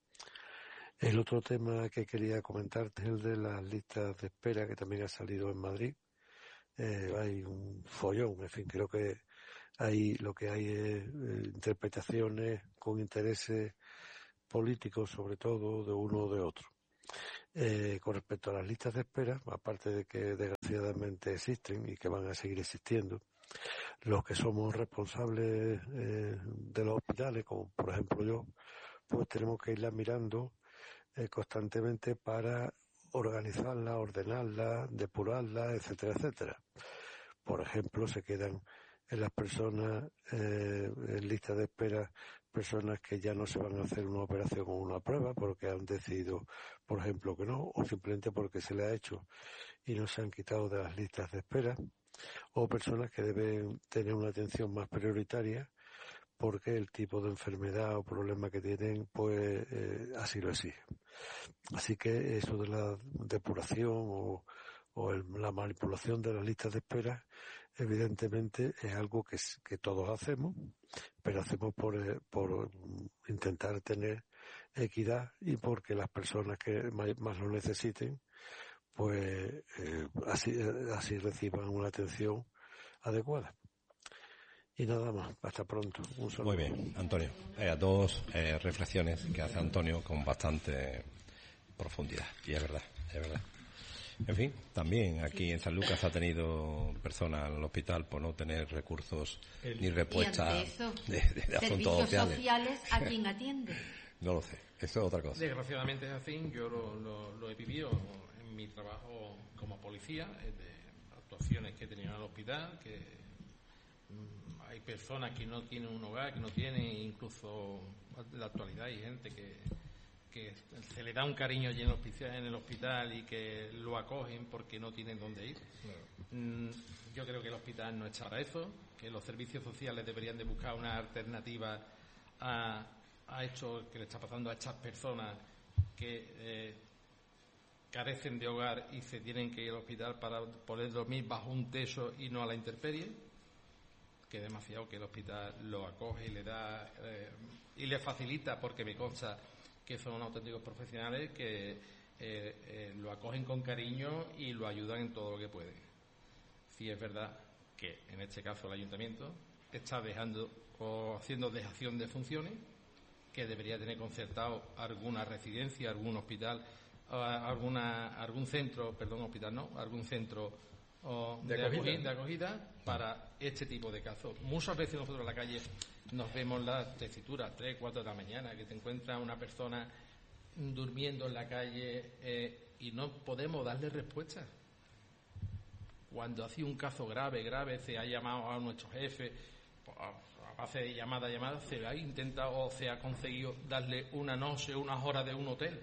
El otro tema que quería comentarte es el de las listas de espera, que también ha salido en Madrid. Eh, hay un follón, en fin, creo que ahí lo que hay es eh, interpretaciones con intereses políticos, sobre todo de uno o de otro. Eh, con respecto a las listas de espera, aparte de que desgraciadamente existen y que van a seguir existiendo, los que somos responsables eh, de los hospitales, como por ejemplo yo, pues tenemos que irlas mirando eh, constantemente para organizarla, ordenarla, depurarla, etcétera, etcétera. Por ejemplo, se quedan en las personas eh, en lista de espera personas que ya no se van a hacer una operación o una prueba porque han decidido, por ejemplo, que no, o simplemente porque se le ha hecho y no se han quitado de las listas de espera, o personas que deben tener una atención más prioritaria porque el tipo de enfermedad o problema que tienen, pues eh, así lo exige. Así que eso de la depuración o, o el, la manipulación de las listas de espera, evidentemente es algo que, que todos hacemos, pero hacemos por, por intentar tener equidad y porque las personas que más, más lo necesiten, pues eh, así, así reciban una atención adecuada. Y nada más, hasta pronto. Un saludo.
Muy bien, Antonio. Eh, dos eh, reflexiones que hace Antonio con bastante profundidad. Y es verdad, es verdad. En fin, también aquí en San Lucas ha tenido personas al hospital por no tener recursos
El...
ni respuestas
eso,
de, de, de asuntos sociales.
sociales. ¿A quién atiende?
No lo sé, eso es otra cosa.
Desgraciadamente es así, yo lo, lo, lo he vivido en mi trabajo como policía, de actuaciones que he tenido en el hospital, que mmm, hay personas que no tienen un hogar, que no tienen, incluso en la actualidad hay gente que, que se le da un cariño allí en el hospital, en el hospital y que lo acogen porque no tienen dónde ir. Claro. Yo creo que el hospital no está para eso, que los servicios sociales deberían de buscar una alternativa a, a esto que le está pasando a estas personas que eh, carecen de hogar y se tienen que ir al hospital para poder dormir bajo un techo y no a la intemperie, que es demasiado que el hospital lo acoge y le da eh, y le facilita, porque me consta que son auténticos profesionales que eh, eh, lo acogen con cariño y lo ayudan en todo lo que pueden. Sí es verdad que en este caso el ayuntamiento está dejando o haciendo dejación de funciones, que debería tener concertado alguna residencia, algún hospital, alguna algún centro, perdón, hospital no, algún centro o de, de, acogida. de acogida para este tipo de casos. Muchas veces nosotros en la calle nos vemos las tesituras, tres, cuatro de la mañana, que te encuentras una persona durmiendo en la calle eh, y no podemos darle respuesta. Cuando ha sido un caso grave, grave, se ha llamado a nuestro jefe, a base de llamada, llamada, se ha intentado o se ha conseguido darle una noche, unas horas de un hotel.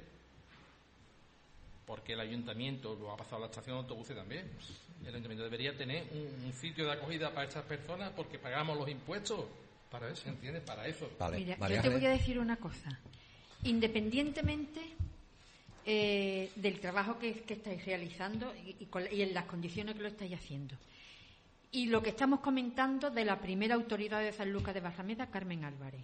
Porque el ayuntamiento, lo ha pasado a la estación de autobuses también, el ayuntamiento debería tener un, un sitio de acogida para estas personas porque pagamos los impuestos para eso, ¿entiendes? Para eso.
Vale. Mira, yo te voy a decir una cosa. Independientemente eh, del trabajo que, que estáis realizando y, y, con, y en las condiciones que lo estáis haciendo, y lo que estamos comentando de la primera autoridad de San Lucas de Barrameda, Carmen Álvarez,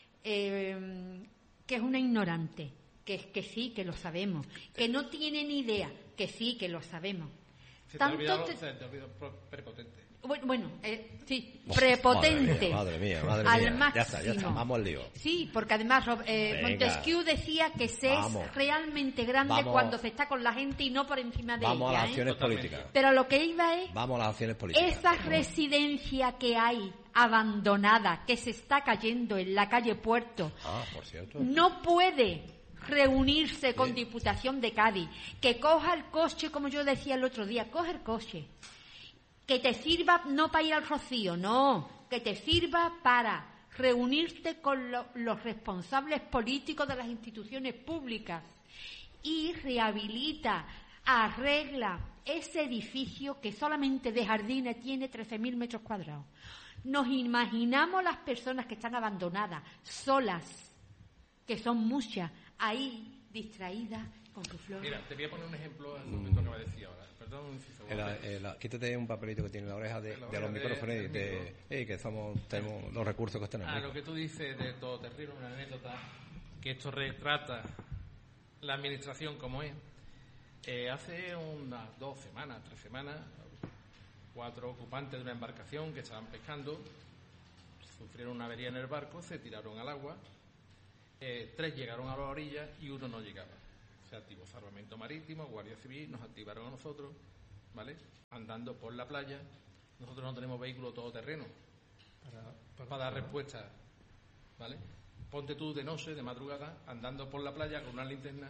eh, que es una ignorante, que, que sí, que lo sabemos, que no tiene ni idea, que sí, que lo sabemos.
Se te ha olvidado, te... se te ha olvidado prepotente.
Bueno, bueno eh, sí, prepotente.
Madre mía, madre mía.
Al
Madre mía.
máximo.
Ya está, ya está, vamos al lío.
Sí, porque además eh, Montesquieu decía que se vamos. es realmente grande vamos. cuando se está con la gente y no por encima de
vamos
ella.
Vamos a las acciones
¿eh?
políticas.
Pero lo que iba es...
Vamos a las acciones políticas.
Esa residencia que hay abandonada, que se está cayendo en la calle Puerto,
ah, por cierto.
no puede reunirse con sí. Diputación de Cádiz, que coja el coche, como yo decía el otro día, coge el coche, que te sirva no para ir al Rocío, no, que te sirva para reunirte con lo, los responsables políticos de las instituciones públicas y rehabilita, arregla ese edificio que solamente de jardines tiene trece mil metros cuadrados. Nos imaginamos las personas que están abandonadas, solas, que son muchas, ahí, distraídas con su flor.
Mira, te voy a poner un ejemplo de lo que me decía ahora. Perdón, un inciso.
El, el, el, quítate un papelito que tiene en la oreja de,
la
de los
oreja
micrófonos
de-
y de,
del
eh, que somos, tenemos los recursos que tenemos.
A lo que tú dices de todoterreno, una anécdota, que esto retrata la administración como es. Eh, hace unas dos semanas, tres semanas, cuatro ocupantes de una embarcación que estaban pescando sufrieron una avería en el barco, se tiraron al agua, eh, tres llegaron a la orilla y uno no llegaba. Se activó Salvamento Marítimo, Guardia Civil, nos activaron a nosotros, ¿vale? Andando por la playa. Nosotros no tenemos vehículo todoterreno
Para, para,
para dar respuesta, ¿vale? Ponte tú de noche, de madrugada, andando por la playa con una linterna,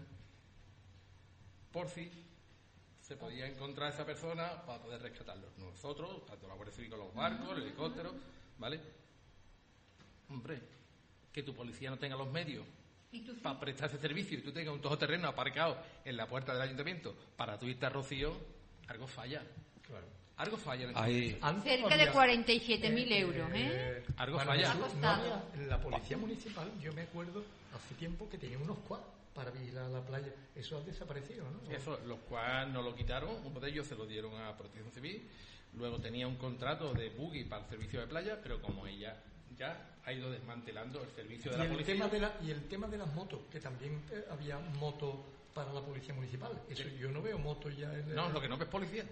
por si se podía encontrar esa persona para poder rescatarlo. Nosotros, tanto la Guardia Civil con los barcos, el helicóptero, ¿vale? Hombre, que tu policía no tenga los medios
¿Y tú sí?
para prestar ese servicio y tú tengas un todoterreno aparcado en la puerta del ayuntamiento para tu irte a Rocío, algo falla.
claro.
Algo falla en el
Hay,
Antes
Cerca
había-
de cuarenta y siete mil euros, ¿eh?
Algo
bueno,
falla.
no-
Ha costado.
no había- en la policía municipal, yo me acuerdo hace tiempo que tenía unos quads para vigilar la playa. Eso ha desaparecido, ¿no?
Eso, los cuales nos lo quitaron, uno de ellos se lo dieron a Protección Civil, luego tenía un contrato de buggy para el servicio de playa, pero como ella ya ha ido desmantelando el servicio de
Y
la
el,
policía.
tema de la, y el tema de las motos, que también eh, había motos para la policía municipal. Eso yo no veo motos ya en el...
No, lo que no ves policía.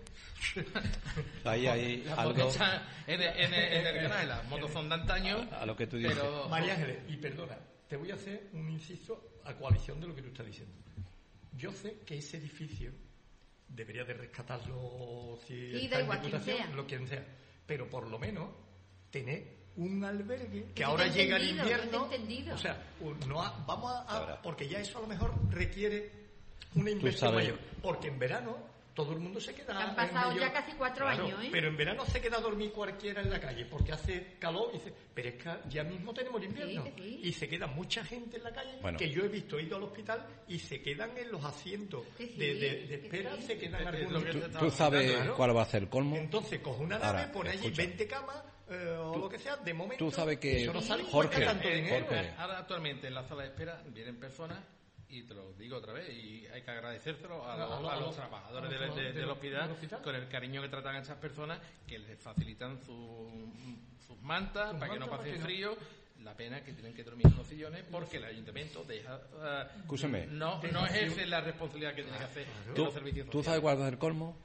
ahí hay
Las
algo
motos están en, el- en el- en el canal, las motos son de antaño,
a lo que tú dices.
pero
María Ángeles, y perdona, te voy a hacer un inciso a coalición de lo que tú estás diciendo. Yo sé que ese edificio debería de rescatarlo si
Sí,
está
da
en
igual, quien
Diputación,
sea.
lo quien sea, pero por lo menos tener un albergue que
Eso
ahora
te he
llega el
entendido,
invierno,
yo te he entendido.
o sea, un- no ha- vamos a, a-
Ahora.
porque ya eso a lo mejor requiere una inversión
sabes-
mayor, porque en verano todo el mundo se queda
Han
en
pasado
medio-
ya casi cuatro
Claro,
años, ¿eh?
pero en verano se queda a dormir cualquiera en la calle porque hace calor y dice, pero es que ya mismo tenemos el invierno.
Sí, sí.
Y se queda mucha gente en la calle
Bueno.
que yo he visto, he ido al hospital y se quedan en los asientos
Sí, sí,
de, de- de
sí,
espera,
sí.
se quedan
Es- es
algunos.
lo que
¿Tú,
te
tú sabes
Claro.
cuál va a ser el colmo?
Entonces coge una nave,
Ahora,
pone allí
escucha.
veinte camas eh, o lo que sea, de momento.
Tú sabes que-
eso no sale
Jorge,
cuesta tanto
Eh,
dinero.
Jorge.
ahora actualmente en la sala de espera vienen personas, y te lo digo otra vez, y hay que agradecérselo a,
A
los,
los-
a
a
los
los-
trabajadores
a los
del-
trabajadores
de-
del-
del hospital,
del hospital.
con el cariño que tratan a esas personas, que les facilitan su- sus mantas
Sus
para que no
mantas
pasen
para que
frío. La pena es que tienen que dormir en los sillones porque el ayuntamiento deja, eh,
Escúchame.
no, no ejerce la responsabilidad que tiene que hacer en
¿Tú,
los servicios
tú
sociales.
sabes cuál va a ser el colmo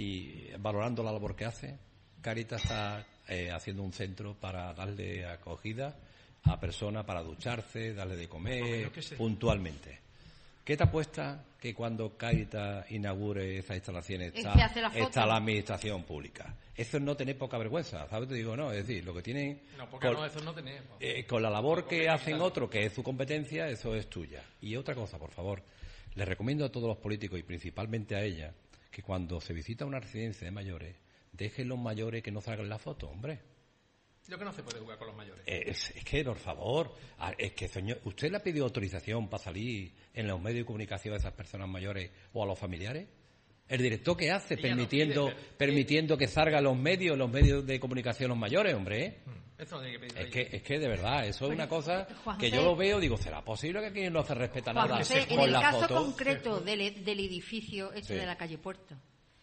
y valorando la labor que hace, Caritas está eh, haciendo un centro para darle acogida a personas para ducharse, darle de comer
menos que sea.
puntualmente. ¿Qué te apuesta que cuando Caritas inaugure esas instalaciones
Es
está,
que hace la foto.
está la administración pública? Eso es no tener poca vergüenza, ¿sabes? Te digo, no, es decir, lo que tienen
No, porque
con,
no, eso no tenemos.
eh, con la labor que
Porque
hacen
quizás-
otros, que es su competencia, eso es tuya. Y otra cosa, por favor, les recomiendo a todos los políticos y principalmente a ella que cuando se visita una residencia de mayores, dejen los mayores que no salgan la foto, hombre.
Lo que no se puede jugar con los mayores.
Es, es que, por favor, a- es que, señor, ¿usted le ha pedido autorización para salir en los medios de comunicación a esas personas mayores o a los familiares? ¿El director qué hace?
Ella no
Permitiendo,
pide, pero-
permitiendo que salgan los medios, los medios de comunicación los mayores, hombre, ¿eh?
Eso no tiene que pedir
Es
ella.
que, es que de verdad, eso es una cosa
Juan
que
José-
yo lo veo, digo, ¿será posible que aquí no se respeta
Juan
nada
José, en
con
el
la
caso
foto?
concreto del, e- del edificio este
Sí.
de la calle Puerto,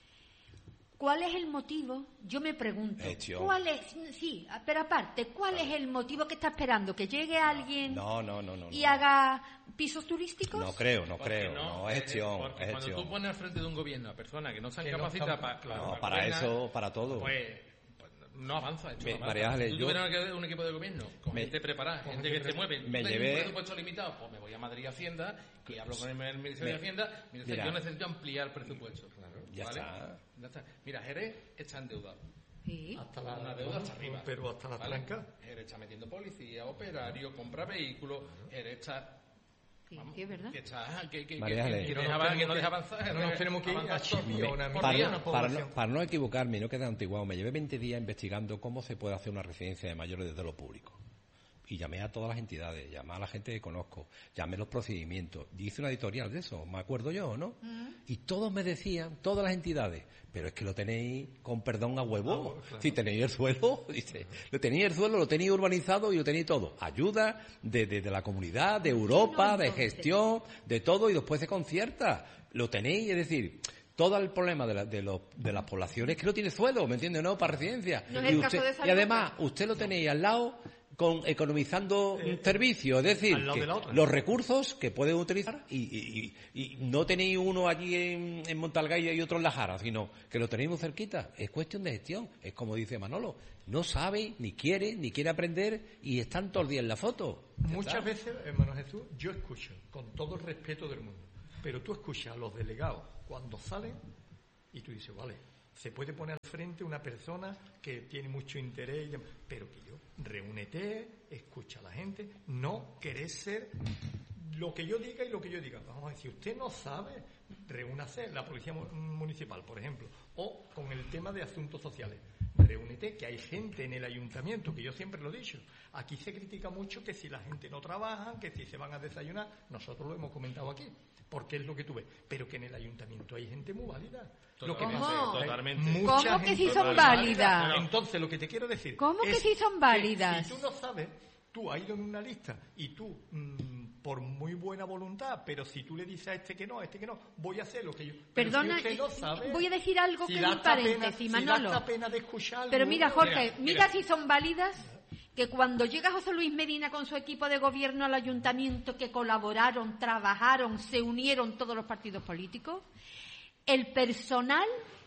¿cuál es el motivo? Yo me pregunto,
Eh, tío.
¿cuál es? Sí, pero aparte, ¿cuál es el motivo que está esperando? ¿Que llegue alguien
No, no, no, no.
y
no.
haga pisos turísticos?
No creo, no
Porque
creo, no, es
eh,
gestión,
porque
es
cuando
gestión.
tú pones al frente de un gobierno a personas que no se han
Que no
capacitado
están-
para,
claro.
No, para
gobernar,
eso, para todo.
pues, pues no avanza. Esto
Me-
no avanza.
María Ángeles,
si tú
yo-
tuvieras un equipo de gobierno con
Me-
gente preparada,
con
gente
gente
que se mueve,
Me
tú tienes
llevé-
un presupuesto limitado, pues me voy a Madrid Hacienda y hablo con el Ministerio
Me-
de Hacienda y dice,
Mira.
yo necesito ampliar el presupuesto.
Ya
¿vale?
está.
Ya está. Mira, Jerez está endeudado.
Sí.
Hasta la,
Una deuda hasta arriba.
Pero hasta la
¿vale?
tranca.
Jerez está metiendo policía, operario, compra vehículos, Jerez está...
Sí,
vamos,
sí, es verdad.
Que está... Que, que,
María
que-
Ángeles.
que
No
no
nos
deja, que
tenemos
no
que-
deja avanzar.
no nos tenemos que ir
avanzar
a Chipre,
todo.
a una
Por
Para,
día.
no,
población.
para, no, para no equivocarme y no quedar antiguado, me llevé veinte días investigando cómo se puede hacer una residencia de mayores desde lo público. y llamé a todas las entidades, llamé a la gente que conozco, llamé los procedimientos, hice una editorial de eso, me acuerdo yo, ¿no? Uh-huh. Y todos me decían, todas las entidades, pero es que lo tenéis, con perdón, a huevo. Ah, bueno, claro. Si tenéis el suelo, dice, lo tenéis el suelo, lo tenéis urbanizado y lo tenéis todo. Ayuda de, de, de la comunidad, de Europa, de gestión, de todo, y después se concierta. Lo tenéis, es decir, todo el problema de, la, de, los, de las poblaciones es que no tiene suelo, ¿me entiende? No, para residencia.
No
y, usted, y además, usted lo tenéis al lado, con economizando eh, servicios, es decir, que los recursos que pueden utilizar y, y, y, y no tenéis uno allí en, en Montalgaya y otro en La Jara, sino que lo tenéis muy cerquita. Es cuestión de gestión, es como dice Manolo, no sabe, ni quiere, ni quiere aprender y están todos los días en la foto.
Muchas veces, hermano Jesús, yo escucho, con todo el respeto del mundo, pero tú escuchas a los delegados cuando salen y tú dices, vale, se puede poner al frente una persona que tiene mucho interés, y demás, pero que yo, reúnete, escucha a la gente, no querés ser lo que yo diga y lo que yo diga. Vamos a decir, usted no sabe, reúnase, la policía municipal, por ejemplo, o con el tema de asuntos sociales. Reúnete, que hay gente en el ayuntamiento, que yo siempre lo he dicho. Aquí se critica mucho que si la gente no trabaja, que si se van a desayunar, nosotros lo hemos comentado aquí, porque es lo que tú ves, pero que en el ayuntamiento hay gente muy válida. Lo que
¿Cómo?
me hace,
Totalmente.
¿Cómo que sí son válidas?
Entonces, lo que te quiero decir...
¿Cómo
es
que sí son válidas?
Si tú no sabes, tú has ido en una lista y tú, mmm, por muy buena voluntad, pero si tú le dices a este que no, a este que no, voy a hacer lo que yo...
Perdona,
si no sabe,
voy a decir algo
si
que es un paréntesis,
pena,
Manolo.
Si da pena de escucharlo,
pero mira, Jorge,
mira,
mira,
mira
si son válidas... que cuando llega José Luis Medina con su equipo de gobierno al ayuntamiento, que colaboraron, trabajaron, se unieron todos los partidos políticos, el personal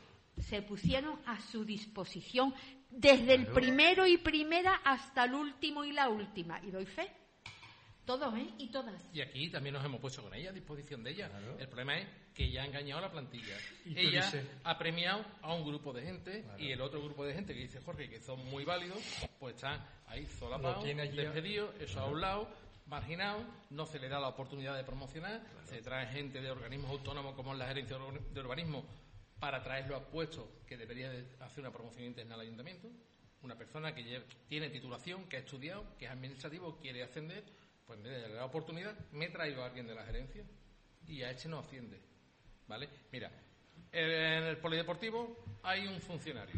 se pusieron a su disposición desde el primero y primera hasta el último y la última. Y doy fe. Todos, ¿eh? Y todas.
Y aquí también nos hemos puesto con ella, a disposición de ella. Claro. El problema es que ella ha engañado a la plantilla. Ella dices... ha premiado a un grupo de gente, claro, y el otro grupo de gente que dice Jorge que son muy válidos, pues están ahí solapados, despedidos, eso claro, a un lado, marginados, no se le da la oportunidad de promocionar, claro, se trae gente de organismos autónomos como es la gerencia de urbanismo para traerlo a puestos que debería de hacer una promoción interna al ayuntamiento. Una persona que lleva, tiene titulación, que ha estudiado, que es administrativo, quiere ascender, pues en vez de darle la oportunidad, me he traído a alguien de la gerencia y a este no asciende. ¿Vale? Mira, en el polideportivo hay un funcionario,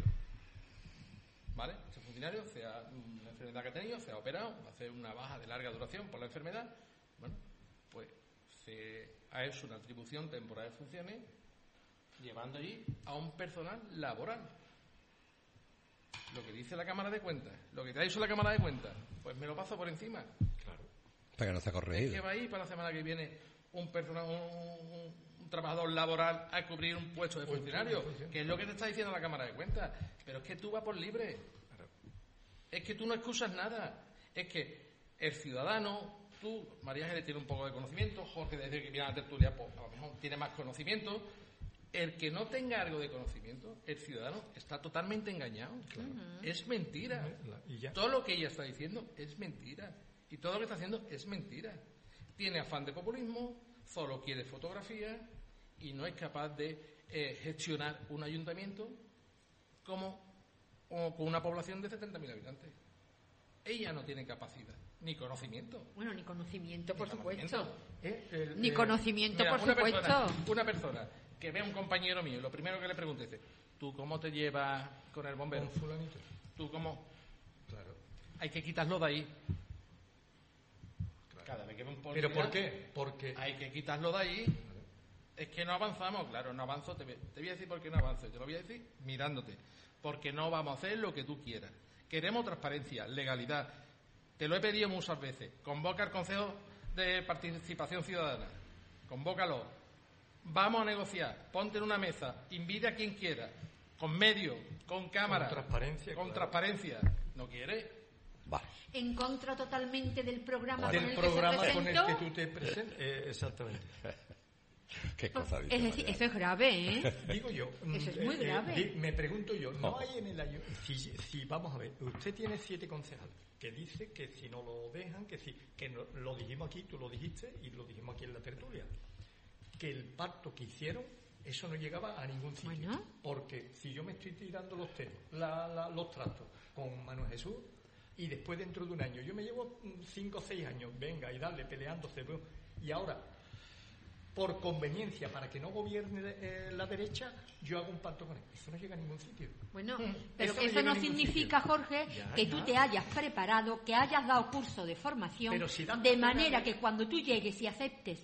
¿vale? Ese funcionario, sea una enfermedad que ha tenido, se ha operado, hace una baja de larga duración por la enfermedad, bueno, pues se ha hecho una atribución temporal de funciones llevando allí a un personal laboral. Lo que dice la Cámara de Cuentas, lo que te ha dicho la Cámara de Cuentas, pues me lo paso por encima. Claro.
Para que no se ha corregido.
¿Qué va a ir para la semana que viene un personal, un, un, un trabajador laboral a cubrir un puesto de funcionario? Que es lo que te está diciendo la Cámara de Cuentas. Pero es que tú vas por libre. Es que tú no excusas nada. Es que el ciudadano, tú, María Ángeles tiene un poco de conocimiento, Jorge desde que viene a la tertulia, pues a lo mejor tiene más conocimiento. El que no tenga algo de conocimiento, el ciudadano, está totalmente engañado. Claro. Uh-huh. Es mentira. ¿Y ya? Todo lo que ella está diciendo es mentira. Y todo lo que está haciendo es mentira. Tiene afán de populismo, solo quiere fotografía y no es capaz de eh, gestionar un ayuntamiento como, como con una población de setenta mil habitantes. Ella no tiene capacidad, ni conocimiento.
Bueno, ni conocimiento, por
ni
supuesto.
Conocimiento.
¿Eh? El, ni eh, conocimiento,
mira,
por
una
supuesto.
Persona, una persona que ve a un compañero mío, lo primero que le pregunte es, ¿tú cómo te llevas con el bombero?
¿Con fulanito?
¿Tú cómo?
Claro.
Hay que quitarlo de ahí. Claro. Cada vez que ve un policía,
¿pero por qué? Porque
hay que quitarlo de ahí. Claro. Es que no avanzamos. Claro, no avanzo. Te, te voy a decir por qué no avanzo. Te lo voy a decir mirándote. Porque no vamos a hacer lo que tú quieras. Queremos transparencia, legalidad. Te lo he pedido muchas veces. Convoca al Consejo de Participación Ciudadana. Convócalo. Vamos a negociar, ponte en una mesa, invite a quien quiera, con medios, con cámara,
con transparencia.
Con
claro.
transparencia. ¿No quiere?
Vale.
En contra totalmente del programa
del
con el
programa
que se
con el
presentó.
que tú te presentas. Eh, exactamente.
Qué cosa dice,
es decir, eso es grave, ¿eh?
Digo yo.
Eso es muy
eh,
grave.
Eh, me pregunto yo, ¿no hay en el ayuntamiento? Si, si, vamos a ver, usted tiene siete concejales que dice que si no lo dejan, que si, que no, lo dijimos aquí, tú lo dijiste y lo dijimos aquí en la tertulia, que el pacto que hicieron, eso no llegaba a ningún sitio. Bueno. Porque si yo me estoy tirando los temas, la, la, los trastos con Manuel Jesús, y después dentro de un año, yo me llevo cinco o seis años, venga, y dale, peleándose, y ahora, por conveniencia, para que no gobierne eh, la derecha, yo hago un pacto con él. Eso no llega a ningún sitio.
Bueno, pero
eso
que
no
eso
llega a
no
ningún
significa,
sitio.
Jorge,
Ya,
que tú
ya.
te hayas preparado, que hayas dado curso de formación,
Pero si das
de
para
manera
preparar-
que cuando tú llegues y aceptes,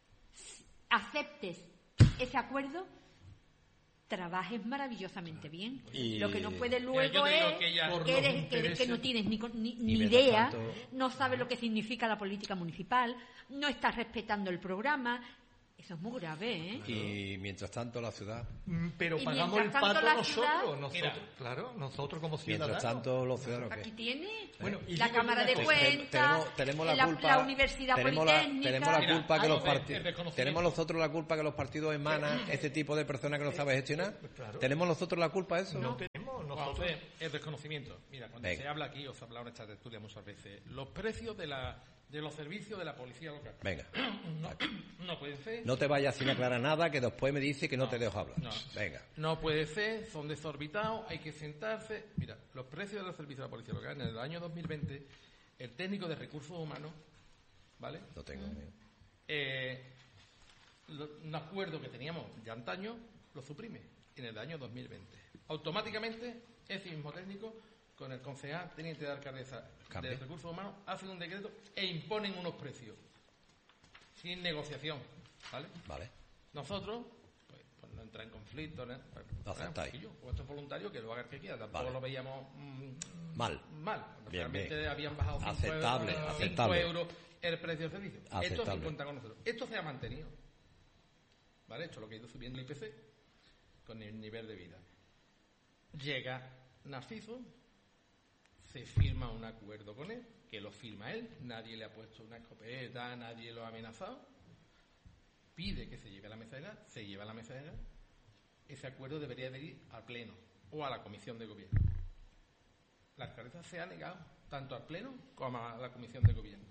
aceptes ese acuerdo, trabajes maravillosamente bien.
Y-
Lo que no puedes
Mira,
luego
yo te digo
es
que ya-
Por
que,
los
eres, que, que
intereses-
no tienes ni, con- ni,
Y
ni
mientras
idea,
tanto-
no sabes lo que significa la política municipal, no estás respetando el programa. Eso es muy grave, ¿eh?
Y mientras tanto la ciudad,
Mm, Pero
Y
pagamos el
mientras tanto
pato
la
nosotros,
ciudad-
nosotros,
Mira.
claro, nosotros como ciudadanos.
mientras tanto los ciudadanos
Aquí
¿qué?
tiene
Bueno, y
la
digo
Cámara
yo
de
una cosa.
Cuentas,
tenemos, tenemos la,
la,
culpa,
la Universidad
tenemos la,
Politécnica.
tenemos la
Mira,
culpa que
algo
los
de-
partidos
el desconocimiento.
tenemos nosotros la culpa que los partidos emanan este tipo de personas que no saben gestionar.
Claro.
Tenemos nosotros la culpa de eso.
No tenemos
Vamos
nosotros.
a ver, el desconocimiento. Mira, cuando
Venga.
se habla aquí, os he hablado en esta tertulia muchas veces, los precios de la de los servicios de la policía local.
Venga,
No, no pueden ser.
no te vayas sin aclarar nada que después me dice que no, te dejo hablar.
no.
Venga,
No puede ser, son desorbitados, hay que sentarse. Mira, los precios de los servicios de la policía local en el año dos mil veinte, el técnico de recursos humanos, ¿vale?
lo tengo. mío.
Eh, lo- un acuerdo que teníamos de antaño lo suprime en el año dos mil veinte. Automáticamente, ese mismo técnico, con el concejal teniente de alcaldesa
Cambia.
de recursos humanos, hacen un decreto e imponen unos precios sin negociación, ¿vale?
Vale.
Nosotros, pues, pues no entra en conflicto, ¿no? Pues,
Lo aceptáis.
pues, yo, esto es voluntario, que lo haga el que quiera. Tampoco
Vale.
lo veíamos mm,
Mal.
mal.
Bien,
Realmente
bien.
habían bajado cinco
Aceptable,
euros, cinco
aceptable.
euros el precio del servicio. Esto
Aceptable.
se cuenta con nosotros. Esto se ha mantenido. ¿Vale? Esto es lo que ha ido subiendo el I P C con el nivel de vida. Llega Narciso, se firma un acuerdo con él, que lo firma él, nadie le ha puesto una escopeta, nadie lo ha amenazado, pide que se lleve a la mesa de edad, se lleva a la mesa de edad, ese acuerdo debería de ir al Pleno o a la Comisión de Gobierno. La alcaldesa se ha negado tanto al Pleno como a la Comisión de Gobierno.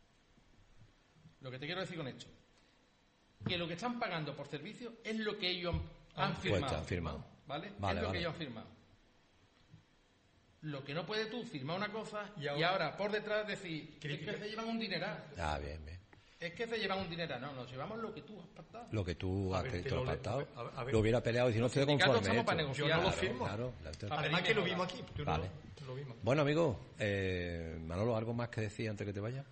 Lo que te quiero decir con esto, que lo que están pagando por servicio es lo que ellos han, han
Pues
firmado,
han firmado.
¿vale?
Vale,
es lo
vale.
que ellos han firmado. Lo que no puedes tú firmar una cosa
Y
y
ahora-
ahora, por detrás decir
Crítica.
es que se llevan un dineral.
Ah, bien, bien.
Es que se llevan un dineral. No, nos llevamos lo que tú has pactado.
Lo que tú
A
has
ver,
creído
te lo leo.
pactado,
A ver, a ver.
lo hubiera peleado y si no estoy
sindicatos
conforme.
estamos para
esto.
negociar.
Yo no lo
Claro,
firmo.
claro, la-
Además que lo
Vale.
vimos aquí. Tú no-
Vale.
lo vimos.
Bueno, amigo, eh, Manolo, ¿algo más que decir antes que te vayas?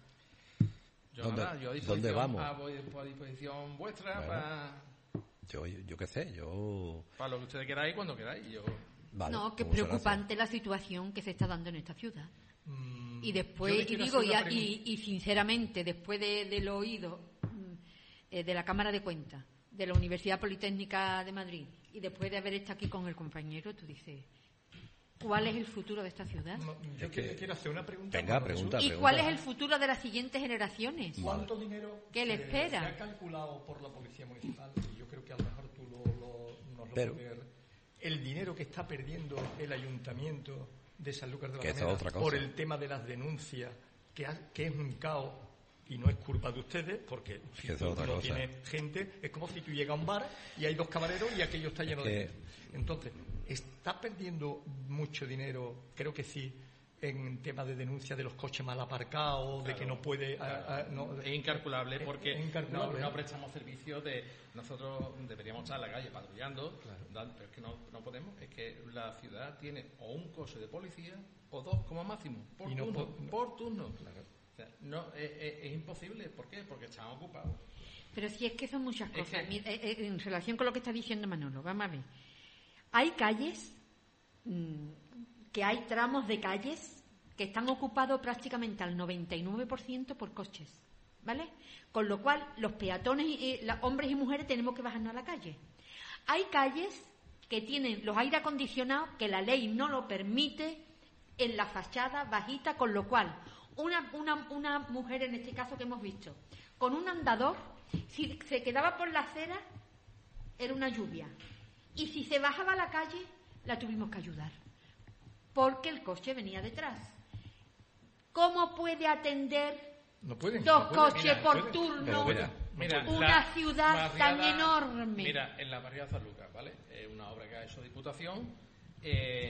Yo
¿Dónde-
nada, yo a
dónde
disposición,
vamos?
A, voy a disposición vuestra
Bueno.
para,
Yo, yo, yo qué sé, yo...
para lo que ustedes queráis cuando queráis. Yo,
Vale,
No, que
pues muchas
preocupante la situación que se está dando en esta ciudad.
Mm,
Y
yo
después,
le
y
quiero
digo,
hacer
y,
una
a- y,
pregunta.
y sinceramente, después de, de lo oído mm, eh, de la Cámara de Cuentas, de la Universidad Politécnica de Madrid, y después de haber estado aquí con el compañero, tú dices, ¿cuál es el futuro de esta ciudad?
No, yo
Es
que-
que-
quiero hacer una pregunta.
Venga,
Manuel
pregunta.
Jesús.
¿Y cuál es el futuro de las siguientes generaciones?
¿Cuánto dinero
¿Qué le
se-
espera?
se ha calculado por la Policía Municipal? Y yo creo que a lo mejor tú lo, lo- nos lo
Pero-
puedes... El dinero que está perdiendo el Ayuntamiento de Sanlúcar de la
Que esa es
Gomera
otra cosa.
por el tema de las denuncias, que, ha- que es un caos y no es culpa de ustedes, porque en fin,
Que esa es otra
lo
cosa.
tiene gente, es como si tú llegas a un bar y hay dos camareros y aquello está lleno de
que-
gente. Entonces, ¿está perdiendo mucho dinero? Creo que sí, en tema de denuncia de los coches mal aparcados, de que no puede... ah, ah, no,
es incalculable
es-
porque
es incalculable.
No, no prestamos servicios de... Nosotros deberíamos estar en la calle patrullando, dan- pero es que no, no podemos. Es que la ciudad tiene o un coche de policía o dos como máximo, por
Y no
turno.
po-
por turno. O sea, no, es, es- es imposible. ¿Por qué? Porque están ocupados.
Pero si es que son muchas
Es
cosas.
que-
Mira, eh, eh, en relación con lo que está diciendo Manolo, vamos a ver. Hay calles, mm, que hay tramos de calles que están ocupados prácticamente al noventa y nueve por ciento por coches, ¿vale? Con lo cual, los peatones, y, eh, la- hombres y mujeres, tenemos que bajarnos a la calle. Hay calles que tienen los aire acondicionados que la ley no lo permite en la fachada bajita, con lo cual una, una, una mujer, en este caso que hemos visto, con un andador, si se quedaba por la acera, era una lluvia. Y si se bajaba a la calle, la tuvimos que ayudar, porque el coche venía detrás. ¿Cómo puede atender
No pueden.
dos
no pueden.
coches
Mira,
por
pueden.
turno
mira,
Mira,
una
la
ciudad tan
barriada-
enorme?
Mira, en la barriada San Lucas, ¿vale? Es una obra que ha hecho Diputación eh,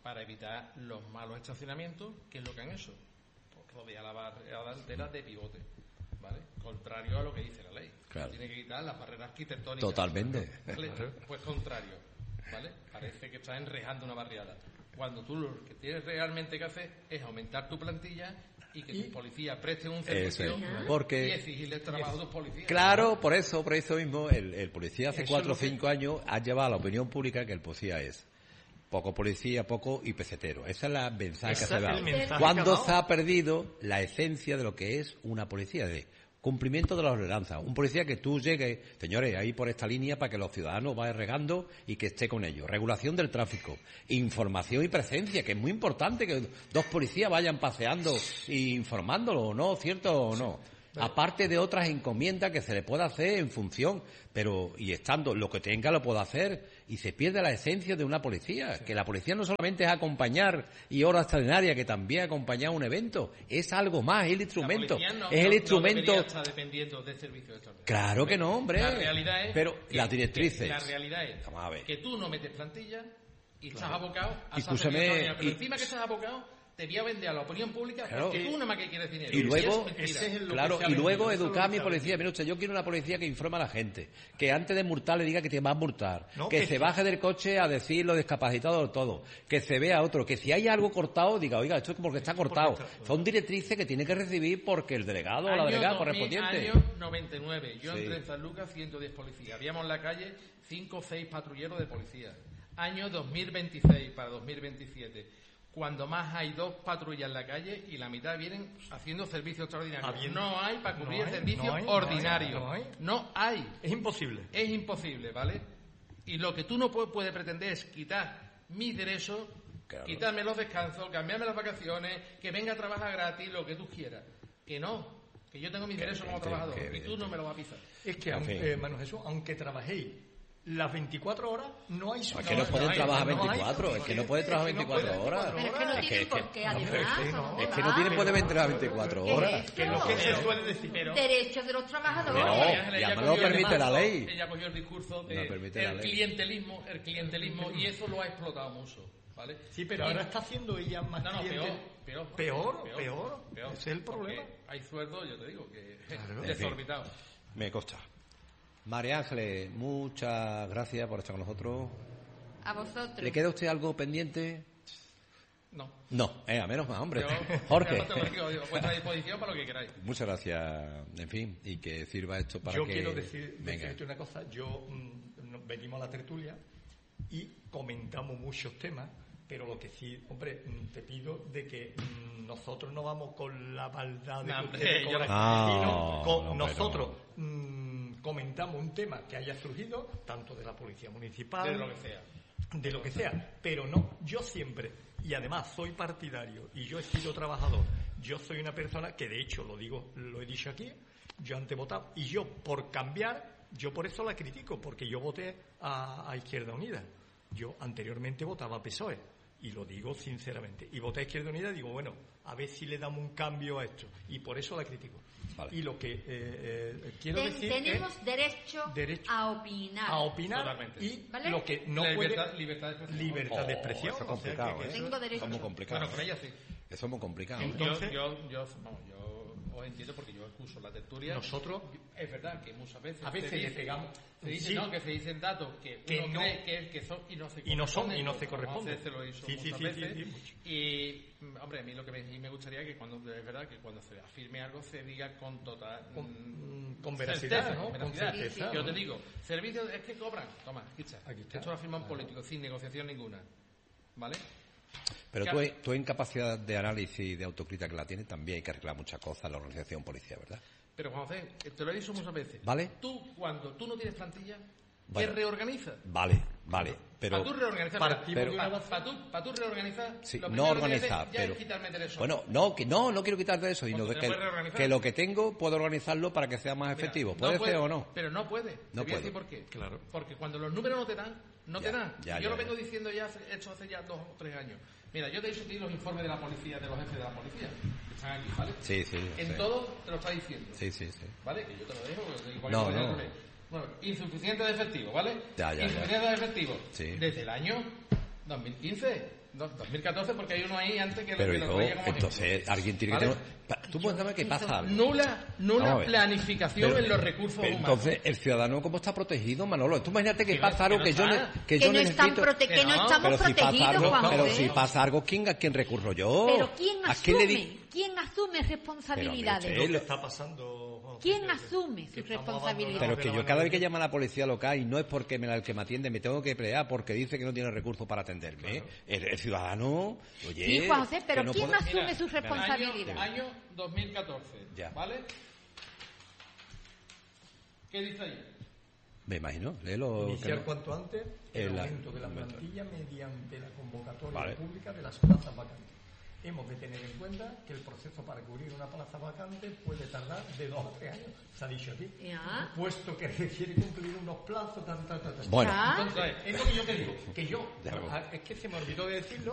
para evitar los malos estacionamientos, ¿qué es lo que han hecho? Pues rodear la barriada entera de pivote, ¿vale? Contrario a lo que dice la ley.
Claro.
Tiene que quitar las barreras arquitectónicas.
Totalmente.
¿Vale? Pues contrario, ¿vale? Parece que estás enrejando una barriada. Cuando tú lo que tienes realmente que hacer es aumentar tu plantilla y que tus policías presten un servicio
Eso es. Porque-
y exigirle trabajo a tus policías.
Claro, por eso, por eso mismo, el, el policía hace
Eso
cuatro o
es lo que-
cinco años ha llevado a la opinión pública que el policía es poco policía, poco y pesetero. Esa es la mensaje que
Ese
se ha
es
dado.
el mensaje
Cuando
que ha dado.
se ha perdido la esencia de lo que es una policía, de cumplimiento de la ordenanza. Un policía que tú llegues, señores, ahí por esta línea para que los ciudadanos vayan regando y que esté con ellos. Regulación del tráfico, información y presencia, que es muy importante que dos policías vayan paseando e informándolo, ¿no? ¿Cierto o no? Aparte de otras encomiendas que se le pueda hacer en función, pero y estando lo que tenga lo puede hacer y se pierde la esencia de una policía, que la policía no solamente es acompañar y hora extraordinaria, que también acompañar un evento, es algo más, es el instrumento,
La policía no-
es el
no-
instrumento.
No debería estar dependiendo de servicios extraordinarios.
Claro que no, hombre.
La realidad es
Pero
que-
las directrices.
que la realidad es
Vamos a ver.
que tú no metes plantilla y estás abocado a
Y
estar
escúchame,
servicio extraordinario. Pero
y-
encima que estás abocado te voy a vender a la opinión pública
Claro.
porque tú nada más que quieres dinero.
Y luego,
es mentira.
ese es el- lo
claro,
que se ha
y luego
vendido, eso es lo
educar a
que
mi
se ha
policía. Mira usted, yo quiero una policía que informe a la gente, que antes de multar le diga que te va a multar,
No,
que
que
se
sí.
baje del coche a decir lo discapacitado de todo, que se vea otro, que si hay algo cortado, diga, oiga, esto es porque está cortado.
está-
Son directrices que tiene que recibir porque el delegado o la
Año
delegada
dos mil,
correspondiente.
Año noventa y nueve. Yo
Sí.
entré en San Lucas, ciento diez policías. Habíamos en la calle cinco o seis patrulleros de policía. Año dos mil veintiséis para dos mil veintisiete. Cuando más hay dos patrullas en la calle y la mitad vienen haciendo servicio extraordinario.
Habiendo-
No hay para cubrir
no hay,
servicio
no hay, no
ordinario.
hay, no hay.
No hay.
Es imposible.
Es imposible, ¿vale? Y lo que tú no puedes, puedes pretender es quitar mis derechos,
Claro.
quitarme los descansos, cambiarme las vacaciones, que venga a trabajar gratis, lo que tú quieras. Que no, que yo tengo mis
Que
derechos como
evidente,
trabajador
que
y tú no me los vas a pisar.
Es que,
En
aunque,
fin.
eh, Manuel Jesús, aunque trabajéis las veinticuatro horas, no hay
Es
su-
que no pueden
hay-
trabajar
no hay-
veinticuatro, es que no pueden trabajar
es que no
veinticuatro
pueden
horas.
Pero es que no
Es que-
tienen
es que-
por qué,
no,
además.
pero es que no.
vamos
Es que
a
no tienen
ver.
pueden entrar veinticuatro
¿Qué es
horas.
esto?
Que es lo que se suele decir.
Pero-
Derechos de los trabajadores.
No,
Ella-
ya
ella
me lo
cogió el
permite la
discurso-
ley.
Ella cogió el discurso de
No permite la
el
ley.
clientelismo, el clientelismo, y eso lo ha explotado mucho, ¿vale?
Sí, pero
Y-
ahora está haciendo ella más
No, no,
cliente-
peor, peor,
Peor, peor. Ese es el problema.
Porque hay sueldos, yo te digo, que
Claro.
desorbitados.
Me consta. María Ángeles, muchas gracias por estar con nosotros.
A vosotros.
¿Le queda a usted algo pendiente?
No.
No, eh, a menos más, hombre.
Yo,
Jorge.
yo no te lo digo, digo, a vuestra disposición para lo que queráis.
Muchas gracias, en fin, y que sirva esto para
yo
que...
quiero decir,
Venga.
decirte una cosa. Yo mm, nos venimos a la tertulia y comentamos muchos temas, pero lo que sí, hombre, mm, te pido de que mm, nosotros no vamos con la maldad de
No,
que
hombre,
ustedes
yo-
cobran,
Ah,
sino con-
no, hombre,
nosotros mm, comentamos un tema que haya surgido, tanto de la policía municipal,
De lo que sea.
de lo que sea, pero no, yo siempre, y además soy partidario y yo he sido trabajador, yo soy una persona que de hecho lo digo, lo he dicho aquí, yo antes votaba, y yo por cambiar, yo por eso la critico, porque yo voté a, a Izquierda Unida, yo anteriormente votaba a P S O E, y lo digo sinceramente, y voté a Izquierda Unida y digo, bueno, a ver si le damos un cambio a esto, y por eso la critico.
Vale.
Y lo que eh, eh, quiero
Ten-
decir
tenemos
es
derecho,
derecho
a opinar.
a opinar
Totalmente.
y
¿Vale?
lo que no
La
puede
libertad, libertad de expresión.
libertad de
Oh,
expresión.
eso es
o sea,
complicado,
que- que
¿eh?
eso-
Tengo derecho.
Somos complicados.
Bueno, con ella sí.
Eso es muy complicado.
Entonces-
yo, yo, yo, vamos, yo os entiendo porque yo escucho la tertulia.
Nosotros,
Es verdad que muchas veces.
A veces
se
le
dice-
pegamos-
Se dice,
sí.
no, que se dicen datos que,
Que
uno
no-
cree que, que son y no se
y no son, y no se
como
corresponden.
José se lo hizo
Sí, sí,
muchas
sí, sí,
veces.
sí, mucho.
Y, mm, hombre, a mí lo que me, y me gustaría que cuando, es verdad, que cuando se afirme algo se diga con total.
Con-
mm,
con veracidad,
certeza,
¿no?
con
Con
veracidad.
certeza,
Yo
¿no?
te digo, servicios es que cobran. Toma, aquí está.
Aquí está.
Esto lo firma un político sin negociación ninguna. ¿Vale?
Pero
Claro.
tú, tú en capacidad de análisis y de autocrítica que la tienes, también hay que arreglar muchas cosas en la organización policial, ¿verdad?
Pero Juan José, te lo he dicho muchas veces.
¿Vale?
Tú, cuando tú no tienes plantilla,
Bueno.
¿qué reorganizas?
Vale, vale, pero...
Para tú reorganizar,
Partimos
pero-
de una
para,
base-
tú, para tú reorganizar,
Sí,
lo
no
primero que tienes
organizar,
ya
pero...
es quitarme derecho.
Bueno, no, que no, no quiero quitarte de eso, sino
Porque
que,
te puedes reorganizar.
que lo que tengo puedo organizarlo para que sea más
Mira,
efectivo.
no
¿Puede
puede,
ser o no?
Pero no puede.
No
te voy a
puedo.
decir por qué.
Claro.
Porque cuando los números no te dan, no
Ya,
te dan.
ya,
yo
ya,
lo
ya.
vengo diciendo ya, hace- hecho hace ya dos o tres años. Mira, yo te he dicho a ti los informes de la policía, de los jefes de la policía, que están aquí, ¿vale?
Sí, sí.
En
sí.
todo te lo está diciendo.
Sí, sí, sí.
¿Vale? Que yo te lo dejo. porque igual
No,
que
no.
lo dejo. Bueno, insuficiente de efectivo, ¿vale?
Ya, ya, ya.
insuficiente de efectivo.
Sí.
Desde el año dos mil quince. No, dos mil catorce porque hay uno ahí antes que
Pero
que lo
hijo,
traía como
entonces
ejemplo.
alguien tiene
¿Vale?
que tener... pa- Tú puedes saber que pasa algo.
Nula, nula
Vamos a ver.
planificación
Pero-
en los recursos
pero
humanos.
entonces, ¿el ciudadano cómo está protegido, Manolo? Tú imagínate que
Que
pasa
no-
algo
que
que
no
yo, ne-
está.
que
Que
yo
no, están
necesito...
prote-
Que
que no
no,
estamos
Pero si pasa
protegidos,
algo,
Juan
pero
José.
si pasa algo, ¿quién, ¿a quién recurro yo?
Pero ¿quién
¿A quién le
asume?
di-
¿Quién asume responsabilidades?
Pero,
Lo que está pasando, Juan
¿Quién
José,
asume
que
sus
estamos
responsabilidades?
Pero
abandonados
que
de la
yo
mano
cada
de
vez que
Dios.
llama a la policía local y no es porque me la, el que me atiende me tengo que pelear porque dice que no tiene recursos para atenderme. El, el ciudadano, oye...
Sí, Juan José, pero
que no
¿quién
puede-
asume
Mira,
sus responsabilidades?
Año, año dos mil catorce,
Ya.
¿vale? ¿Qué dice ahí?
Me imagino, léelo. que
Iniciar
no-
cuanto antes el
en la-
aumento de la plantilla mediante la convocatoria
Vale.
pública de las plazas vacantes. Hemos de tener en cuenta que el proceso para cubrir una plaza vacante puede tardar de dos a tres años. Se ha dicho aquí.
Ya.
Puesto que requiere cumplir unos plazos, tan, tan, tan, tan.
Bueno,
Ah.
Entonces, es lo que yo te digo, que yo,
Ya, bueno.
es que se me olvidó de decirlo,